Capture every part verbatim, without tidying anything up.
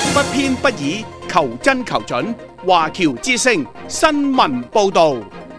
不偏不倚，求真求準。華僑之聲新聞報導。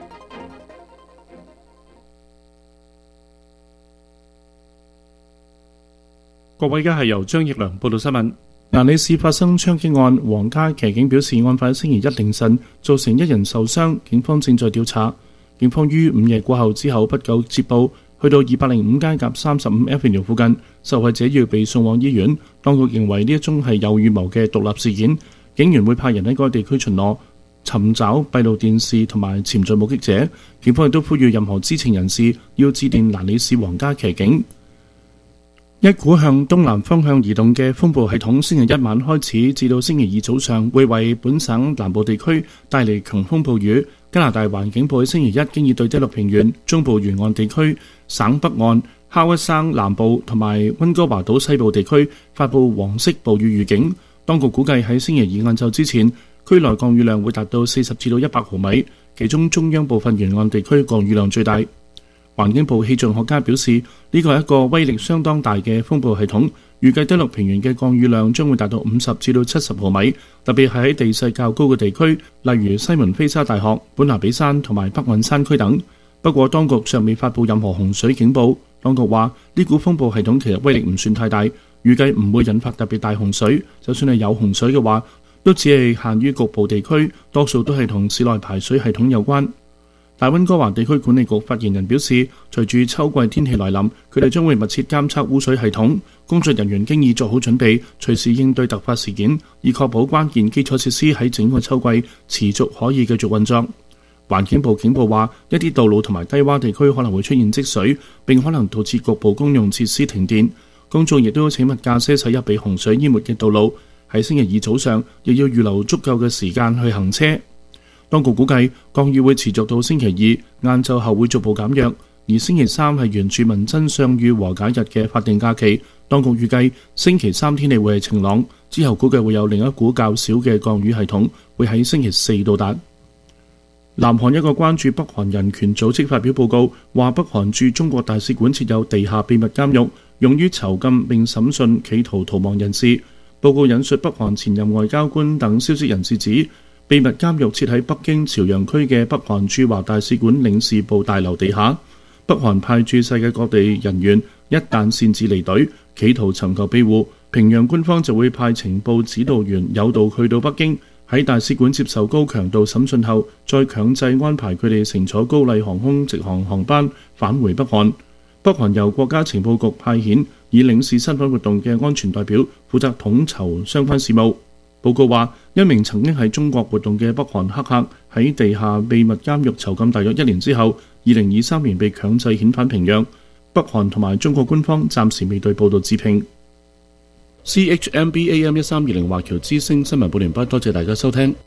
各位，而家係由張奕良報道新聞。蘭里市發生槍擊案，皇家騎警表示，案發星期一凌晨造成一人受傷，警方正在調查。警方於午夜過後之後不久接報，去到二百零五街夾三十五 Avenue 附近，受害者要被送往醫院。當局認為呢一宗係有預謀嘅獨立事件，警員會派人喺該地區巡邏，尋找閉路電視同埋潛在目擊者。警方亦都呼籲任何知情人士要致電蘭里市皇家騎警。一股向東南方向移動嘅風暴系統星期一晚開始至到星期二早上會為本省南部地區帶嚟強風暴雨。加拿大環境部喺星期一經已對德洛平原、中部沿岸地區、省北岸、哈屈省南部同埋溫哥華島西部地區發布黃色暴雨預警。當局估計喺星期二晏晝之前，區內降雨量會達到四十至到一百毫米，其中中央部分沿岸地區降雨量最大。環境部氣象學家表示，呢個係一個威力相當大嘅風暴系統，預計德洛平原嘅降雨量將會達到五十至到七十毫米，特別係喺地勢較高嘅地區，例如西門菲沙大學、本拿比山同埋北岸山區等。不過，當局尚未發布任何洪水警報。當局話，呢股風暴系統其實威力唔算太大，預計唔會引發特別大洪水。就算係有洪水嘅話，都只係限於局部地區，多數都係同市內排水系統有關。大溫哥華地區管理局發言人表示，隨住秋季天氣來臨，佢哋將會密切監測污水系統，工作人員經已做好準備，隨時應對突發事件，以確保關鍵基礎設施喺整個秋季持續可以繼續運作。環境部警報話，一啲道路同埋低洼地區可能會出現積水，並可能導致局部公用設施停電。公眾亦都請勿駕駛駛入被洪水淹沒嘅道路，喺星期二早上亦要預留足夠嘅時間去行車。當局估計降雨會持續到星期二晏晝後會逐步減弱，而星期三係原住民真相與和解日嘅法定假期。當局預計星期三天氣會係晴朗，之後估計會有另一股較少嘅降雨系統會喺星期四到達。南韓一個關注北韓人權組織發表報告，話北韓駐中國大使館設有地下秘密監獄，用於囚禁並審訊企圖逃亡人士。報告引述北韓前任外交官等消息人士指，秘密監獄設喺北京朝陽區嘅北韓駐華大使館領事部大樓地下。北韓派駐世界各地人員一旦擅自離隊，企圖尋求庇護，平壤官方就會派情報指導員誘導去到北京，喺大使館接受高強度審訊後，再強制安排佢哋乘坐高麗航空直航航班返回北韓。北韓由國家情報局派遣以領事身份活動嘅安全代表，負責統籌相關事務。報告話，一名曾經喺中國活動嘅北韓黑客喺地下秘密監獄囚禁大約一年之後，二零二三年被強制遣返平壤。北韓同埋中國官方暫時未對報道置評。C H M B A M 一三二零華僑之聲新聞報完畢，多謝大家收聽。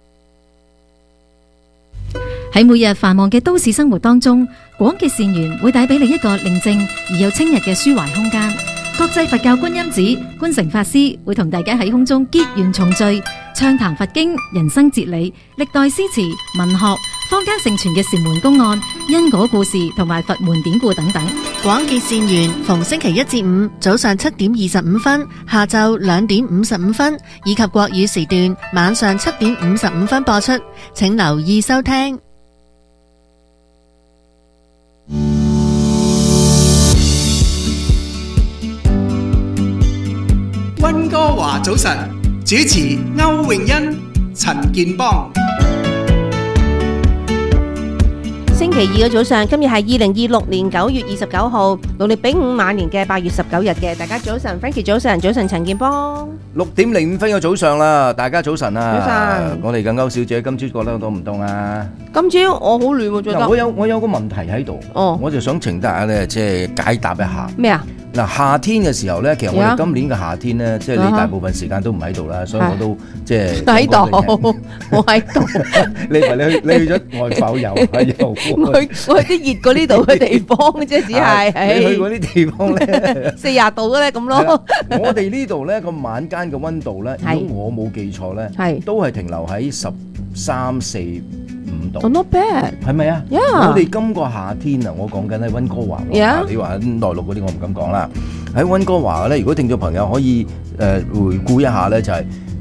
喺每日繁忙嘅都市生活當中，廣結善緣會帶俾你一個寧靜而又清日嘅抒懷空間。國際佛教觀音寺觀誠法師會同大家喺空中結緣重聚，暢談佛經、人生哲理、歷代詩詞、文學、坊間盛傳嘅禪門公案、因果故事同埋佛門典故等等。 廣結善緣逢星期一至五早上七點二十五分、下晝兩點五十五分以及國語時段晚上七點五十五分播出，請留意收聽。 溫哥華早晨，主持歐詠欣、陳健邦。 星期二嘅早上，今日係二零二六年九月二十九號，農曆丙午晚年嘅八月十九日嘅。大家早晨 ，Frankie 早晨，早晨陳健邦。 六點零五分嘅早上啦，大家早晨啊！ 早晨， 我哋嘅歐小姐今朝覺得凍唔凍啊？ 今朝我好暖喎，覺得。 我有我有個問題喺度， 哦，我就想請大家咧，即係解答一下。 咩啊？ 嗱，夏天嘅時候咧，其實我哋今年嘅夏天咧，即係你大部分時間都唔喺度啦，所以我都即係喺度，我喺度。 你唔係你去你去咗外埠遊啊？遊？ 我去我去啲熱過呢度嘅地方啫，只係。 你去嗰啲地方咧， 四廿度咧咁咯。 我哋呢度咧個晚間嘅溫度咧，如果我冇記錯咧，都係停留喺十三四五度。 Not bad， 係咪啊？ Yeah. 我哋今個夏天啊，我講緊喺溫哥華。 Yeah. 你話喺內陸嗰啲我唔敢講啦。喺溫哥華咧，如果聽眾朋友可以誒、呃、回顧一下咧，就係、是、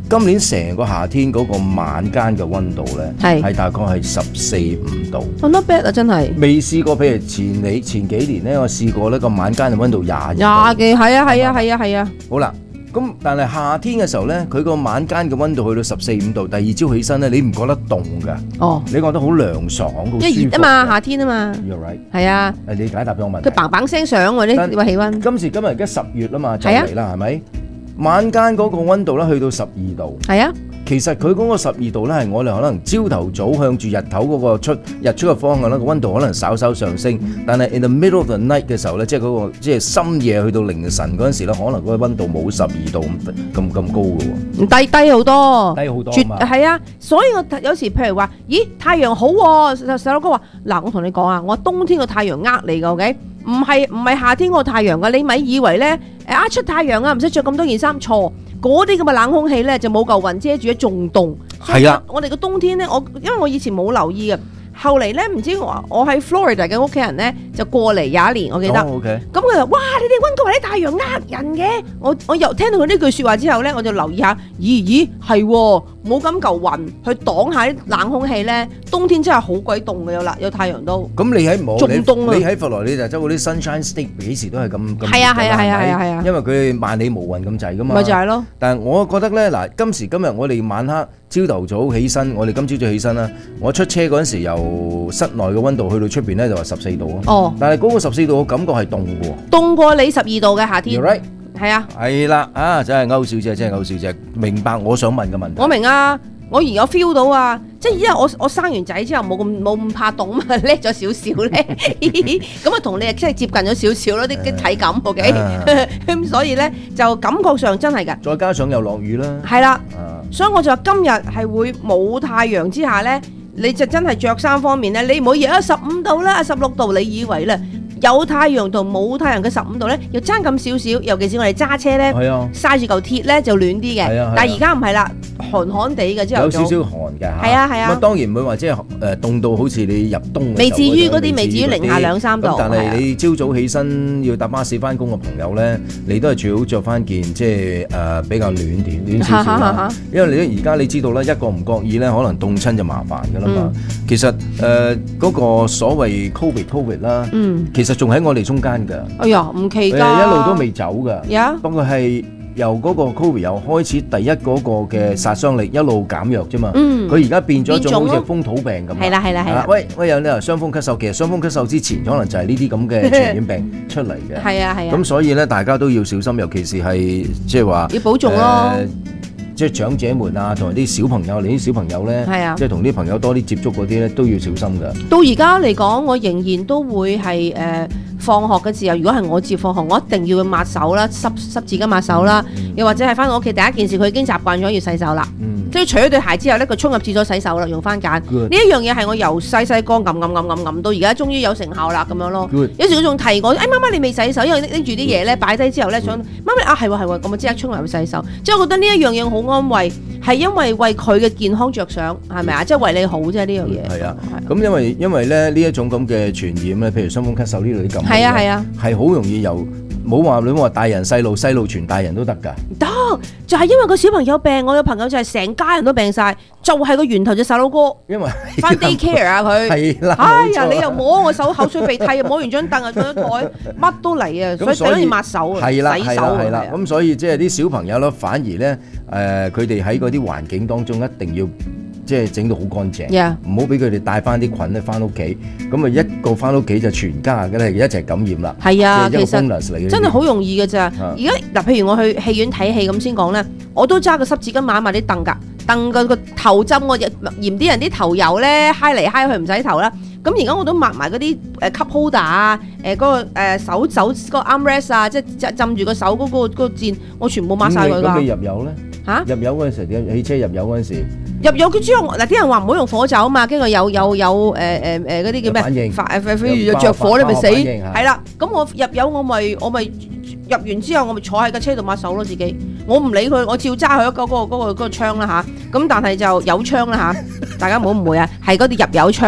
今年成個夏天嗰個晚間嘅溫度咧，係係大概係十四五度。 Oh, not bad 啊，真係未試過。譬如前你前幾年咧，我試過呢個晚間嘅溫度廿二度。 廿幾係啊係啊係啊係啊。 好啦，咁但係夏天嘅時候咧，佢個晚間嘅溫度去到十四五度，第二朝起身咧，你唔覺得凍㗎？哦，你覺得好涼爽，好舒服。 因為熱啊嘛，夏天啊嘛。 You're right。 係啊。 誒，你解答咗我問題。 佢嘭嘭聲上喎呢個氣温。 今時今日而家十月啦嘛，就嚟啦，係咪？晚間嗰個溫度咧去到十二度。 係啊。 其實佢嗰個十二度咧，係我哋可能朝頭早向住日頭嗰個出日出嘅方向咧，個溫度可能稍稍上升。但係 in the middle of the night 嘅時候咧，即係嗰個即係深夜去到凌晨嗰陣時咧，可能嗰個溫度冇十二度咁咁咁高嘅喎。 低低好多， 低好多絕係啊！所以我有時譬如話，咦太陽好喎，細佬哥話嗱，我同你講啊，我冬天個太陽呃你㗎 ，OK？唔係唔係夏天個太陽㗎，你咪以為咧誒啊出太陽啊，唔使着咁多件衫，錯。嗰啲咁嘅冷空氣咧就冇嚿雲遮住，仲凍。係啊，我哋個冬天咧，我因為我以前冇留意嘅，後嚟咧唔知我我喺 Florida 嘅屋企人咧就過嚟廿一年，我記得。哦 OK。咁佢就哇，你哋溫哥華啲太陽呃人嘅。我我又聽到佢呢句説話之後咧，我就留意下，咦咦係喎，冇咁嚿雲去擋下啲冷空氣咧，冬天真係好鬼凍嘅，有啦有太陽都。咁你喺冇仲凍啊？ 你喺佛羅里達州嗰啲 Sunshine State 幾時都係咁咁熱㗎？ 係啊係啊係啊係啊係啊！ 因為佢萬里無雲咁滯㗎嘛。 咪就係咯。 但係我覺得咧，嗱今時今日我哋晚黑朝頭早起身，我哋今朝早起身啦，我出車嗰陣時由室內嘅溫度去到出邊咧就話十四度啊。哦。但係嗰個十四度嘅感覺係凍嘅喎。凍過你十二度嘅夏天。You're right。係啊。係啦，啊真係歐小姐，真係歐小姐，明白我想問嘅問題。我明啊。我而家 feel 到啊，即係因為我我生完仔之後冇咁冇咁怕凍啊嘛，叻咗少少咧，咁啊同你啊即係接近咗少少咯啲啲體感 ，OK，咁所以咧就感覺上真係㗎。再加上又落雨啦。係啦，所以我就話今日係會冇太陽之下咧，你就真係着衫方面咧，你唔好以為十五度啦、十六度，你以為咧？有太陽同冇太陽嘅十五度咧，又爭咁少少，尤其是我哋揸車咧，曬住嚿鐵咧就暖啲嘅。但係而家唔係啦，寒寒地嘅之後有少少寒嘅嚇。係啊係啊。咁當然唔會話即係誒凍到好似你入冬。未至於嗰啲，未至於零下兩三度。但係你朝早起身要搭巴士翻工嘅朋友咧，你都係最好着翻件即係誒比較暖啲暖少少啦。因為你而家你知道咧，一個唔覺意咧，可能凍親就麻煩㗎啦嘛。其實誒嗰個所謂 Covid Covid 啦，其實仲喺我哋中間㗎。哎呀，唔奇㗎，一路都未走㗎。呀，不過係由嗰個 Covid 由開始第一嗰個嘅殺傷力一路減弱啫嘛。嗯，佢而家變咗一種好似風土病咁。係啦係啦係啦。喂喂，有啲人傷風咳嗽，其實傷風咳嗽之前可能就係呢啲咁嘅傳染病出嚟嘅。係啊係啊。咁所以咧，大家都要小心，尤其是係即係話要保重咯。即係長者們啊，同埋啲小朋友，你啲小朋友咧，啊、即係同啲朋友多啲接觸嗰啲咧，都要小心㗎。到而家嚟講，我仍然都會係誒、呃、放學嘅時候，如果係我接放學，我一定要抹手啦，濕濕紙巾抹手啦，嗯、又或者係翻到屋企第一件事，佢已經習慣咗要洗手啦。即係、嗯、除咗對鞋之後咧，佢衝入廁所洗手啦，用番梘。呢 Good. 一樣嘢係我由細細個揞揞揞揞揞到而家，終於有成效啦咁樣咯。Good. 有時佢仲提我，誒、哎、媽媽你未洗手，因為拎住啲嘢咧擺低之後咧，想媽媽啊係喎係喎，咁我即刻衝入去洗手。即係我覺得呢一樣嘢好安慰。係因為為佢嘅健康着想，係咪啊？即係為你好啫，呢樣嘢。係啊，咁因為因為咧呢一種咁嘅傳染咧，譬如傷風咳嗽呢類啲咁，係啊係啊，係好容易由冇話你話大人細路，細路傳大人都得㗎。得就係因為個小朋友病，我有朋友就係成家人都病晒，就係個源頭就細佬哥。因為翻 daycare 啊佢。係啦。哎呀，你又摸我手，口水鼻涕，摸完張凳啊，張台，乜都嚟啊，所以第一要抹手啊，洗手啊。係啦，咁所以即係啲小朋友咧，反而咧誒，佢哋喺嗰啲環境當中一定要即係整到好乾淨，唔好俾佢哋帶翻啲菌咧翻屋企，咁啊一個翻屋企就全家嘅咧一齊感染啦。係啊，其實真係好容易嘅咋。而家嗱，譬如我去戲院睇戲咁先講咧，我都揸個濕紙巾抹埋啲凳㗎，凳個個頭針我嫌啲人啲頭油咧揩嚟揩去唔洗頭啦。咁而家我都抹埋嗰啲誒 cup holder 啊，誒嗰個誒手手嗰個 armrest 啊，即係浸住個手嗰個嗰個墊，我全部抹晒佢㗎。咁你入油咧？嚇？入油嗰陣時，汽車入油嗰陣時，入油佢之後嗱，啲人話唔好用火酒啊嘛，跟住有有有誒誒誒嗰啲叫咩？反應，反誒着火你咪死，係啦。咁我入油我咪我咪入完之後我咪坐喺架車度抹手咯自己，我唔理佢，我照揸佢嗰個嗰個嗰個嗰個槍啦嚇。咁但係就有槍啦嚇，大家唔好誤會啊，係嗰啲入油槍。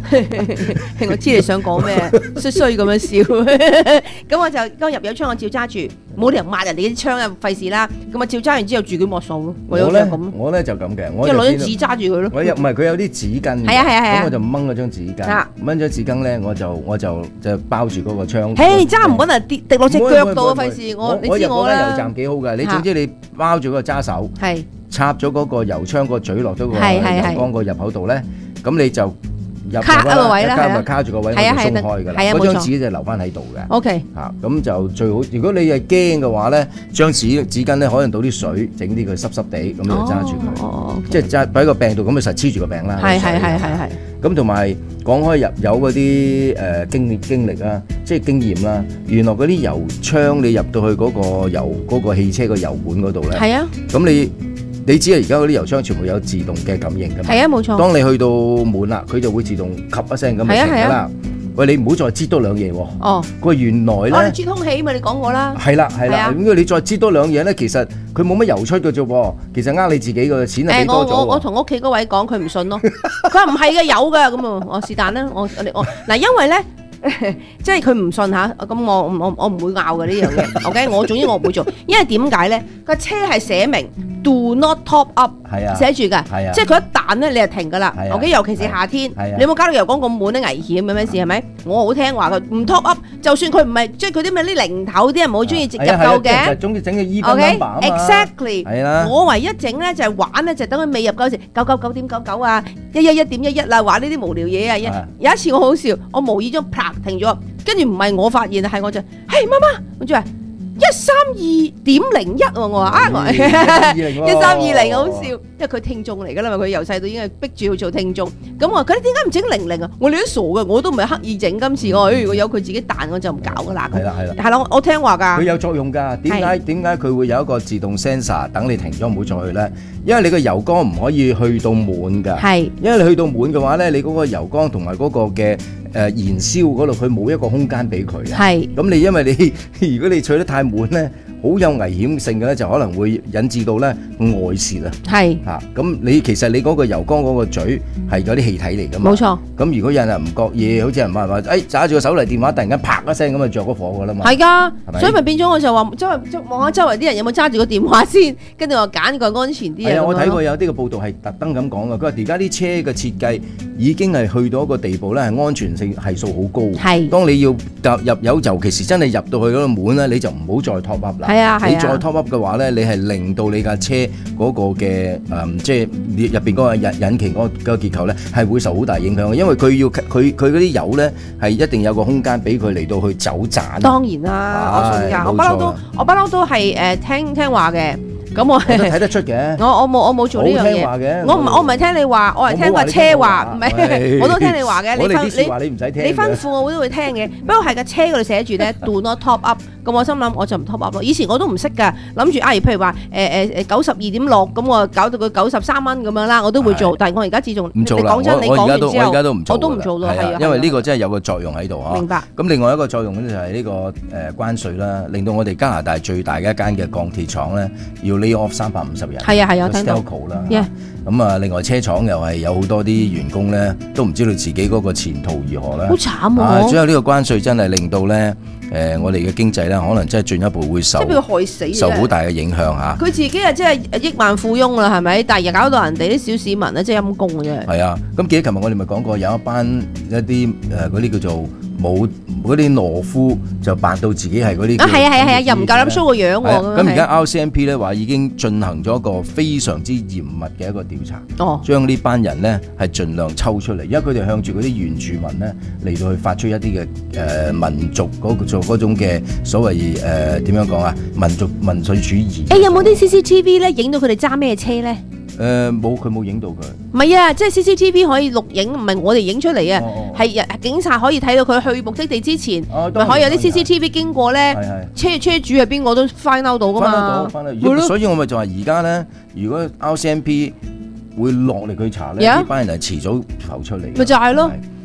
我知你想講咩，衰衰咁樣笑。咁我就嗰入油槍我照揸住，冇理由抹人哋啲槍啊，費事啦。咁啊照揸完之後自己抹數咯。我咧咁， 我咧就咁嘅， 我就攞張紙揸住佢咯。 我又唔係佢有啲紙巾， 係啊係啊係啊， 咁我就掹嗰張紙巾，掹張紙巾咧我就我就就包住嗰個槍。 嘿，揸唔穩啊，跌滴落隻腳度啊，費事我你知我啦。 油站幾好㗎，你總之你包住嗰個揸手， 係插咗嗰個油槍個嘴落咗個油缸個入口度咧，咁你就。 卡一個位啦， 係啊，卡住個位，我就鬆開㗎啦。嗰張紙就留翻喺度嘅。 O K。 嚇，咁就最好。如果你係驚嘅話咧，張紙紙巾咧可能倒啲水，整啲佢濕濕地，咁就揸住佢。即係揸喺個柄度，咁咪實黐住個柄啦。 係係係係係。 咁同埋講開入油嗰啲誒經經歷啊，即係經驗啦。原來嗰啲油槍你入到去嗰個油嗰個汽車個油管嗰度咧， 係啊。 咁你。你知啊，而家嗰啲油槍全部有自動嘅感應㗎嘛？ 係啊，冇錯。 當你去到滿啦，佢就會自動吸一聲咁就停㗎啦。喂，你唔好再擠多兩嘢喎。哦。佢原來咧， 我哋擠空氣嘛，你講過啦。 係啦係啦，咁你再擠多兩嘢咧，其實佢冇乜油出嘅啫喎。其實呃你自己嘅錢係俾多咗喎。 我我同屋企嗰位講，佢唔信咯。佢話唔係嘅，有㗎咁啊。我是但啦，我我嗱，因為咧。即係佢唔信吓，咁我我我唔會拗嘅呢樣嘢。OK， 我總之我唔會做，因為點解咧？個車係寫明 Do not top up， 係啊，寫住㗎，係啊，即係佢一彈咧，你就停㗎啦。OK， 尤其是夏天，你有冇搞到油缸咁滿咧？危險嘅咩事係咪？我好聽話，佢唔 top up， 就算佢唔係，即係佢啲咩啲零頭啲人唔好中意直入夠嘅。 總之整個 even number 啊嘛。 OK，exactly。 係啦。 我唯一整咧就係玩咧，就等佢未入夠時，九九九點九九啊，一一一點一一啦，玩呢啲無聊嘢啊。有一次我好笑，我無意中啪停咗。跟住唔係我發現啊，係我就，嘿媽媽，我就話一三二點零一喎，我話啊，我一三二零好笑，因為佢聽眾嚟㗎啦嘛，佢由細到已經係逼住要做聽眾。咁我話佢哋點解唔整零零啊？我哋都傻嘅，我都唔係刻意整今次。我如果有佢自己彈，我就唔搞㗎啦。係啦係啦，係啦，我聽話㗎。佢有作用㗎。點解點解佢會有一個自動 sensor 等你停咗唔好再去咧？因為你個油缸唔可以去到滿㗎。係。因為你去到滿嘅話咧，你嗰個油缸同埋嗰個嘅。誒燃燒嗰度，佢冇一個空間俾佢啊。係。咁你因為你如果你取得太滿咧，好有危險性嘅咧，就可能會引致到咧外泄啊。係。嚇，咁你其實你嗰個油缸嗰個嘴係有啲氣體嚟㗎嘛。冇錯。咁如果有人唔覺意，好似人話話，誒揸住個手提電話，突然間啪一聲咁就着咗火㗎啦嘛。係㗎。所以咪變咗我就話，周圍望下周圍啲人有冇揸住個電話先，跟住我揀個安全啲嘅。係啊，我睇過有啲個報道係特登咁講㗎，佢話而家啲車嘅設計已經係去到一個地步咧，係安全性係數好高。係。當你要入入油，尤其是真係入到去嗰度滿咧，你就唔好再 top up 啦。係啊係啊。你再 top up 嘅話咧，你係令到你架車嗰個嘅誒，即係入邊嗰個引引擎嗰個結構咧，係會受好大影響嘅，因為佢要佢佢嗰啲油咧係一定有個空間俾佢嚟到去走盞。當然啦，我信㗎，我不嬲都我不嬲都係誒聽聽話嘅。咁我睇得出嘅，我我冇我冇做呢樣嘢。我唔我唔係聽你話，我係聽個車話，唔係我都聽你話嘅。你吩你唔使聽，你吩咐我都會聽嘅。不過係個車嗰度寫住咧 ，do not top up。咁我心諗我就唔 top up 咯。以前我都唔識㗎，諗住啊，譬如話誒誒誒九十二點六，咁我搞到佢九十三蚊咁樣啦，我都會做。但係我而家自從你講真，你講完之後，我而家都唔做，我都唔做咯，係啊。因為呢個真係有個作用喺度啊。明白。咁另外一個作用咧就係呢個誒關稅啦，令到我哋加拿大最大嘅一間嘅鋼鐵廠咧要 lay off 三百五十人。係啊係啊，聽到。啦。咁啊，另外車廠又係有好多啲員工咧，都唔知道自己嗰個前途如何啦。好慘啊！主要呢個關稅真係令到咧，誒，我哋嘅經濟咧，可能真係進一步會受，即係俾佢害死，受好大嘅影響嚇。佢自己啊，即係億萬富翁啦，係咪？但係又搞到人哋啲小市民咧，即係陰公嘅啫。係啊，咁記得琴日我哋咪講過，有一班一啲誒嗰啲叫做冇嗰啲懦夫，就扮到自己係嗰啲啊，係啊係啊係啊，又唔夠膽 show 個樣喎。咁而家 R C M P 咧話已經進行咗一個非常之嚴密嘅一個調查，哦，將呢班人咧係盡量抽出嚟，因為佢哋向住嗰啲原住民咧嚟到去發出一啲嘅誒民族嗰個做嗰種嘅所謂誒點樣講啊，民族民粹主義。誒有冇啲 C C T V 咧影到佢哋揸咩車咧？誒冇，佢冇影到佢。唔係啊，即係 C C T V 可以錄影，唔係我哋影出嚟啊，係警察可以睇到佢去目的地之前，咪可以有啲 C C T V 經過咧，車車主係邊個都 find out 到噶嘛。find out 到，所以我咪就話而家咧，如果 R C M P 會落嚟去查咧，呢班人係遲早浮出嚟。咪就係咯。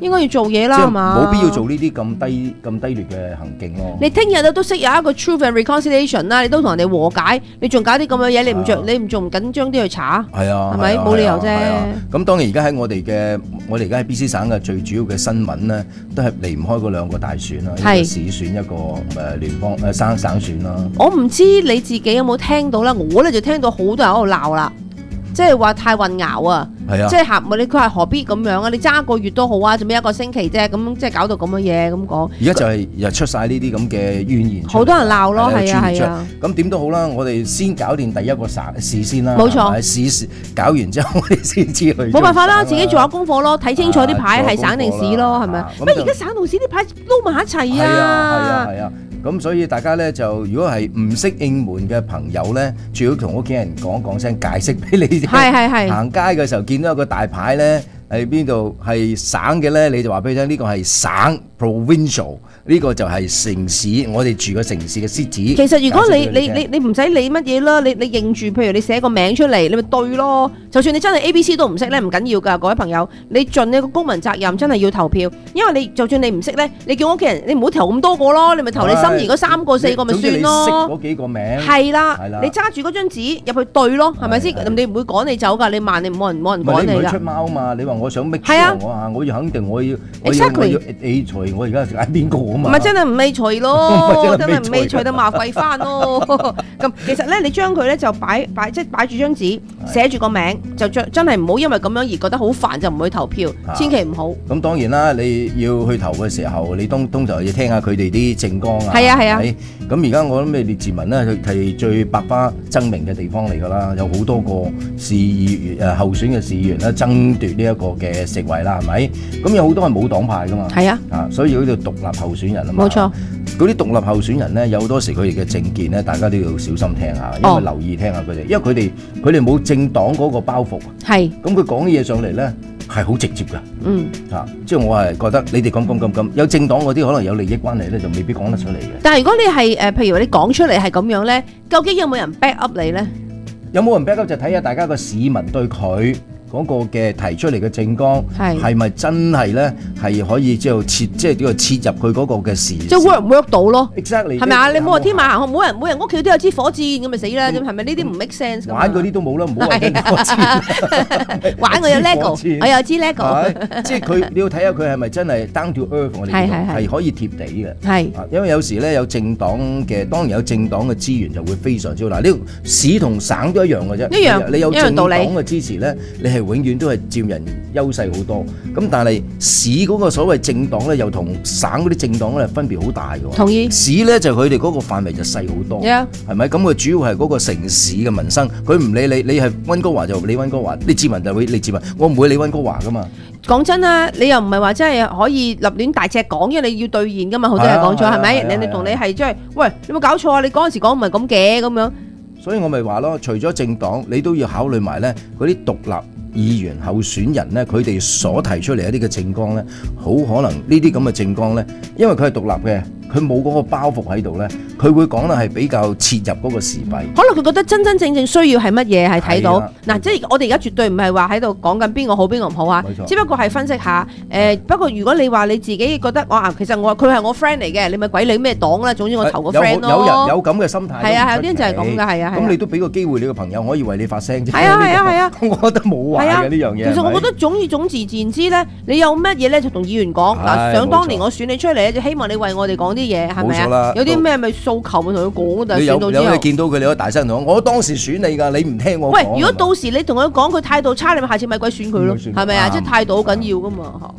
應該要做嘢啦，係嘛？ 冇必要做呢啲咁低咁低劣嘅行徑咯。 你聽日都識有一個 truth and reconciliation 啦，你都同人哋和解，你仲搞啲咁嘅嘢，你唔着你唔仲唔緊張啲去查？ 係啊， 係咪冇理由啫？ 咁當然而家喺我哋嘅我哋而家喺 B C 省嘅最主要嘅新聞咧，都係離唔開嗰兩個大選啦，一個市選一個誒聯邦誒省省選啦。 我唔知你自己有冇聽到啦，我咧就聽到好多人喺度鬧啦。即係話太混淆啊！ 係啊， 即係合你佢係何必咁樣啊？你揸一個月都好啊，做咩一個星期啫？咁即係搞到咁嘅嘢咁講。而家就係又出晒呢啲咁嘅怨言， 好多人鬧咯，係啊係啊。 咁點都好啦，我哋先搞掂第一個省市先啦。 冇錯， 市搞完之後我哋先至去。 冇辦法啦，自己做下功課咯，睇清楚啲牌係省定市咯，係咪？不過而家省同市啲牌撈埋一齊啊！係啊係啊係啊！咁所以大家咧就如果係唔識應門嘅朋友咧，最好同屋企人講講聲解釋俾你。 係係係。 行街嘅時候見到一個大牌咧，喺邊度係省嘅咧，你就話俾佢聽，呢個係省 provincial， 呢個就係城市，我哋住嘅城市嘅 city。 其實如果你你你你唔使理乜嘢啦，你你認住，譬如你寫個名出嚟，你咪對咯。就算你真係 A B C 都唔識咧，唔緊要㗎，各位朋友，你盡你個公民責任，真係要投票。因為你就算你唔識咧，你叫屋企人，你唔好投咁多個咯，你咪投你心儀嗰三個四個咪算咯。 識嗰幾個名。 係啦，你揸住嗰張紙入去對咯，係咪先？你唔會趕你走㗎，你慢你冇人冇人趕你㗎。 你唔會出貓嘛？你話我想 make sure 我啊，我要肯定我要我要我要 A 除，我而家揀邊個啊嘛？ 唔係真係唔理除咯，真係唔理除就麻廢翻咯。咁其實咧，你將佢咧就擺擺即係擺住張紙，寫住個名，就將真係唔好因為咁樣而覺得好煩就唔去投票，千祈唔好。 咁當然啦，你要去投嘅時候，你通通常要聽下佢哋啲政綱啊。 係啊係啊。 咁而家我諗你列治文咧係最百花爭鳴嘅地方嚟㗎啦，有好多個市議員誒候選嘅市議員咧爭奪呢一個嘅席位啦，係咪？咁有好多係冇黨派㗎嘛。係啊。啊，所以嗰度獨立候選人啊嘛。冇錯。嗰啲獨立候選人咧，有好多時佢哋嘅政見咧，大家都要小心聽下，因為留意聽下佢哋，因為佢哋佢哋冇政黨嗰個包袱。係。咁佢講嘅嘢上嚟咧係好直接㗎。嗯。啊，即係我係覺得你哋咁咁咁咁，有政黨嗰啲可能有利益關係咧，就未必講得出嚟嘅。但係如果你係誒，譬如你講出嚟係咁樣咧，究竟有冇人 back up 你咧？有冇人 back up 就睇下大家個市民對佢嗰個嘅提出嚟嘅政綱係咪真係咧係可以即係切即係呢個切入佢嗰個嘅事，即係 work 唔 work 到咯 ？Exactly 係咪啊？你冇話天馬行空，冇人每人屋企都有支火箭咁咪死啦？咁係咪呢啲唔 make sense？玩嗰啲都冇啦，唔好話火箭。玩我有 lego， 我有支 lego。即係佢你要睇下佢係咪真係 down to earth， 我哋講係可以貼地嘅。係，因為有時咧有政黨嘅，當然有政黨嘅資源就會非常之好。嗱，呢市同省都一樣嘅啫，一樣。你有政黨嘅支持咧，你係永遠都係佔人優勢好多，咁但係市嗰個所謂政黨咧，又同省嗰啲政黨咧分別好大嘅。同意。市咧就佢哋嗰個範圍就細好多，係咪？咁佢主要係嗰個城市嘅民生，佢唔理你，你係溫哥華就理溫哥華，你自民就會理自民，我唔會理溫哥華噶嘛。講真啦，你又唔係話真係可以立亂大隻講，因為你要兌現噶嘛，好多人講咗係咪？人哋同你係即係，喂，你有冇搞錯啊？你嗰陣時講唔係咁嘅咁樣。所以我咪話咯，除咗政黨，你都要考慮埋咧嗰啲獨立議員候選人咧，佢哋所提出嚟一啲嘅政綱咧，好可能呢啲咁嘅政綱咧，因為佢係獨立嘅，佢冇嗰個包袱喺度咧，佢會講得係比較切入嗰個時弊。可能佢覺得真真正正需要係乜嘢係睇到嗱，即係我哋而家絕對唔係話喺度講緊邊個好邊個唔好啊，只不過係分析下誒、呃。不過如果你話你自己覺得我啊，其實我佢係我 friend 嚟嘅，你咪鬼理咩黨啦，總之我投個 friend 咯。有，有人有咁嘅心態，係啊，有啲人就係咁噶，係啊。咁你都俾個機會你個朋友可以為你發聲啫。係啊係啊係啊，我覺得冇壞嘅呢樣嘢。其實我覺得總而總之言之咧，你有乜嘢咧就同議員講嗱。想當年我選你出嚟咧，就希望你為我哋講啲嘢，係咪啊？有啲咩咪訴求咪同佢講，但係選到之後，有你見到佢，你可以大聲同我，我當時選你㗎，你唔聽我講。喂，如果到時你同佢講佢態度差，你咪下次咪鬼選佢咯，係咪啊？即係態度好緊要㗎嘛嚇。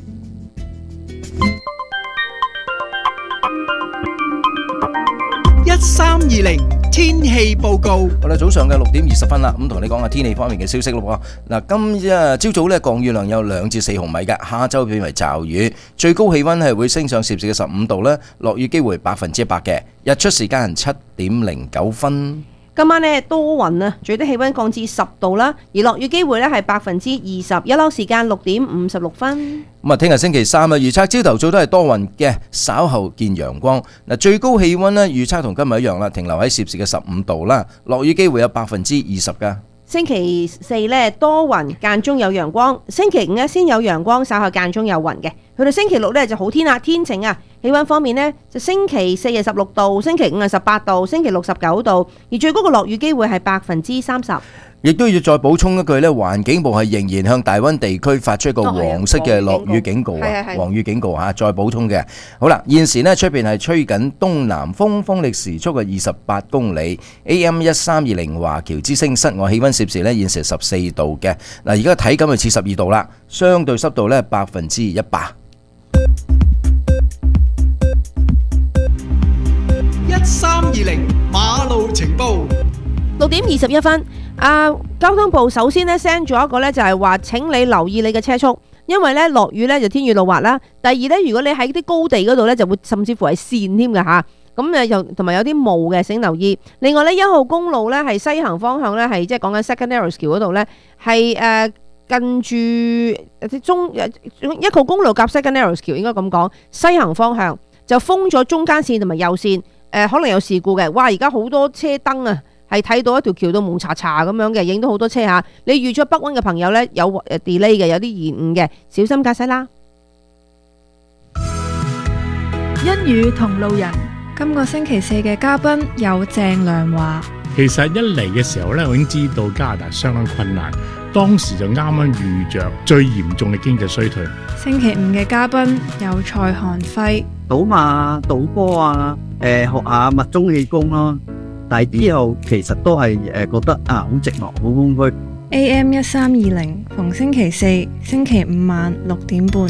一三二零天氣報告。 好啦，早上嘅六點二十分啦，咁同你講下天氣方面嘅消息咯喎。嗱，今日朝早咧降雨量有兩至四毫米嘅，下晝變為驟雨，最高氣溫係會升上攝氏嘅十五度咧，落雨機會百分之一百嘅，日出時間係七點零九分。 今晚呢多雲啊，最低氣溫降至十度啦，而落雨機會呢係百分之二十，日落時間六點五十六分。 咁啊，聽日星期三啊，預測朝頭早都係多雲嘅，稍後見陽光。嗱，最高氣溫呢預測同今日一樣啦，停留喺攝氏嘅十五度啦，落雨機會有百分之二十噶。 星期四咧多雲間中有陽光，星期五咧先有陽光，稍後間中有雲嘅。去到星期六咧就好天啦，天晴啊！氣溫方面呢，就星期四係十六度，星期五係十八度，星期六十九度，而最高嘅落雨機會係百分之三十。 亦都要再補充一句咧，環境部係仍然向大溫地區發出一個黃色嘅落雨警告啊，黃雨警告嚇，再補充嘅。好啦，現時呢出邊係吹緊東南風，風力時速係二十八公里 ，A M 一三二零華僑之聲，室外氣溫攝氏呢現時十四度嘅。嗱，而家體感係似十二度啦，相對濕度呢百分之一百。 一三二零馬路情報。 六點二十一分，啊，交通部首先咧 send 咗一個咧，就係話請你留意你嘅車速，因為咧落雨咧就天雨路滑啦。第二咧，如果你喺啲高地嗰度咧，就會甚至乎係跣添嘅吓。咁誒又同埋有啲霧嘅，請留意。另外咧，一號公路咧係西行方向咧係即係講緊 Second Narrows 橋嗰度咧係誒近住中一號公路夾 Second Narrows 橋應該咁講，西行方向就封咗中間線同埋右線，誒、呃、可能有事故嘅。哇！而家好多車燈啊！係睇到一條橋到蒙查查咁樣嘅，影到好多車嚇。你預咗北溫嘅朋友呢，有 delay 嘅，有啲延誤嘅，小心駕駛啦。 一語同路人，今個星期四嘅嘉賓有鄭良華。 其實一嚟嘅時候呢，我已經知道加拿大相當困難，當時就啱啱遇着最嚴重嘅經濟衰退。 星期五嘅嘉賓有蔡漢輝。 賭馬、賭波啊，誒、呃、學下密宗氣功咯。但係之後其實都係誒覺得啊好寂寞好空虛。 A M 一三二零逢星期四、星期五晚六點半，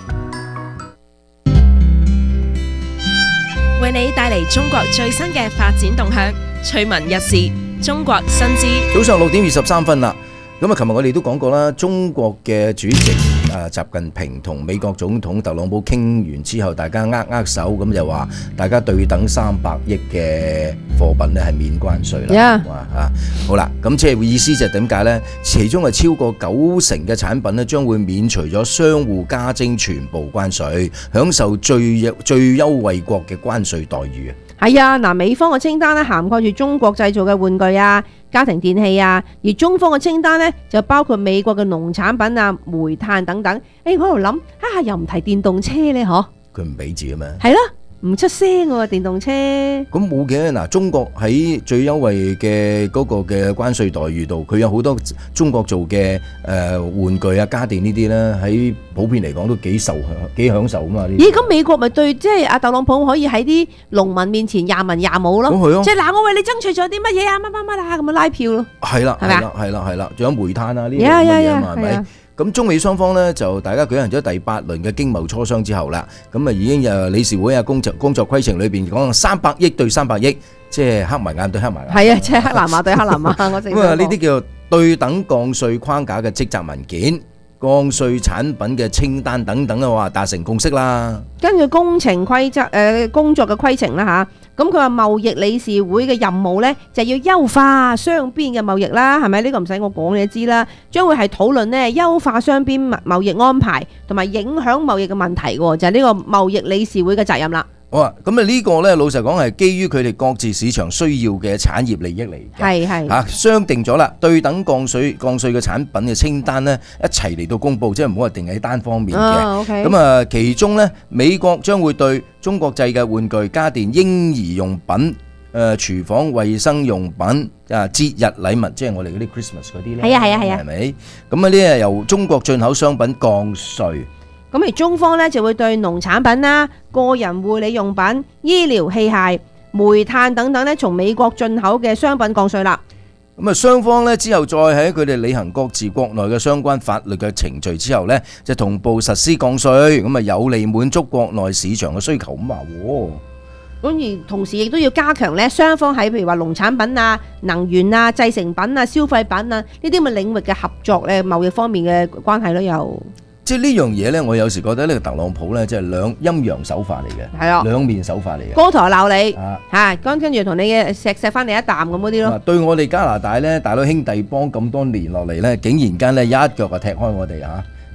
為你帶嚟中國最新嘅發展動向，趣聞日事，中國新知。 早上六點二十三分啦。咁啊，琴日我哋都講過啦，中國嘅主席啊習近平同美國總統特朗普傾完之後，大家握握手，咁就話大家對等三百億嘅貨品咧係免關稅啦。哇嚇，好啦，咁即係意思就係點解呢？其中係超過九成嘅產品咧將會免除咗商戶加徵全部關稅，享受最最優惠國嘅關稅待遇啊！ 係啊，嗱，美方嘅清單咧涵蓋住中國製造嘅玩具啊、家庭電器啊，而中方嘅清單咧就包括美國嘅農產品啊、煤炭等等。誒，我喺度諗，啊，又唔提電動車咧，嗬？佢唔俾住啊嘛。係咯。唔出聲喎，電動車。咁冇嘅，嗱，中國喺最優惠嘅嗰個嘅關稅待遇度，佢有好多中國做嘅誒玩具啊、家電呢啲咧，喺普遍嚟講都幾受享、幾享受啊嘛。咦？咁美國咪對即係阿特朗普可以喺啲農民面前廿文廿武咯？咁係咯。即係嗱，我為你爭取咗啲乜嘢啊？乜乜乜啦，咁樣拉票咯。係啦，係啦，係啦，係啦，仲有煤炭啊呢啲咁嘅嘢啊嘛，係咪？咁中美雙方咧就大家舉行咗第八輪嘅經貿磋商之後啦，咁啊已經誒理事會啊工作工作規程裏邊講三百億對三百億，即係黑埋眼對黑埋眼。係啊，即係黑藍馬對黑藍馬。我咁啊呢啲叫做對等降稅框架嘅職責文件、降稅產品嘅清單等等嘅話達成共識啦。根據工程規則誒工作嘅規程啦嚇。咁佢話貿易理事會嘅任務呢，就要優化雙邊嘅貿易啦，係咪？呢個唔使我講你都知啦。將會係討論呢優化雙邊貿易安排同埋影響貿易嘅問題嘅，就係呢個貿易理事會嘅責任啦。好啊，咁啊呢個呢，老實講係基於佢哋各自市場需要嘅產業利益嚟嘅，係係嚇商定咗啦，對等降稅降稅嘅產品嘅清單呢，一齊嚟到公佈，即係唔好話定喺單方面嘅。咁啊，其中呢，美國將會對中國製嘅玩具、家電、嬰兒用品、誒廚房衛生用品啊、節日禮物，即係我哋嗰啲 Christmas 嗰啲咧，係啊係啊係啊，係咪？咁啊呢係由中國進口商品降稅。咁而中方咧就會對農產品啦、個人護理用品、醫療器械、煤炭等等咧，從美國進口嘅商品降稅啦。咁啊，雙方咧之後再喺佢哋履行各自國內嘅相關法律嘅程序之後咧，就同步實施降稅，咁啊有利滿足國內市場嘅需求咁話喎。咁而同時亦都要加強咧雙方喺譬如話農產品啊、能源啊、製成品啊、消費品啊呢啲咁嘅領域嘅合作咧，貿易方面嘅關係咯又。即係呢樣嘢咧，我有時覺得呢個特朗普咧，即係兩陰陽手法嚟嘅，係啊，兩面手法嚟嘅。光頭鬧你嚇，跟跟住同你嘅錫錫翻你一啖咁嗰啲咯。對我哋加拿大咧，大佬兄弟幫咁多年落嚟咧，竟然間咧一腳就踢開我哋嚇，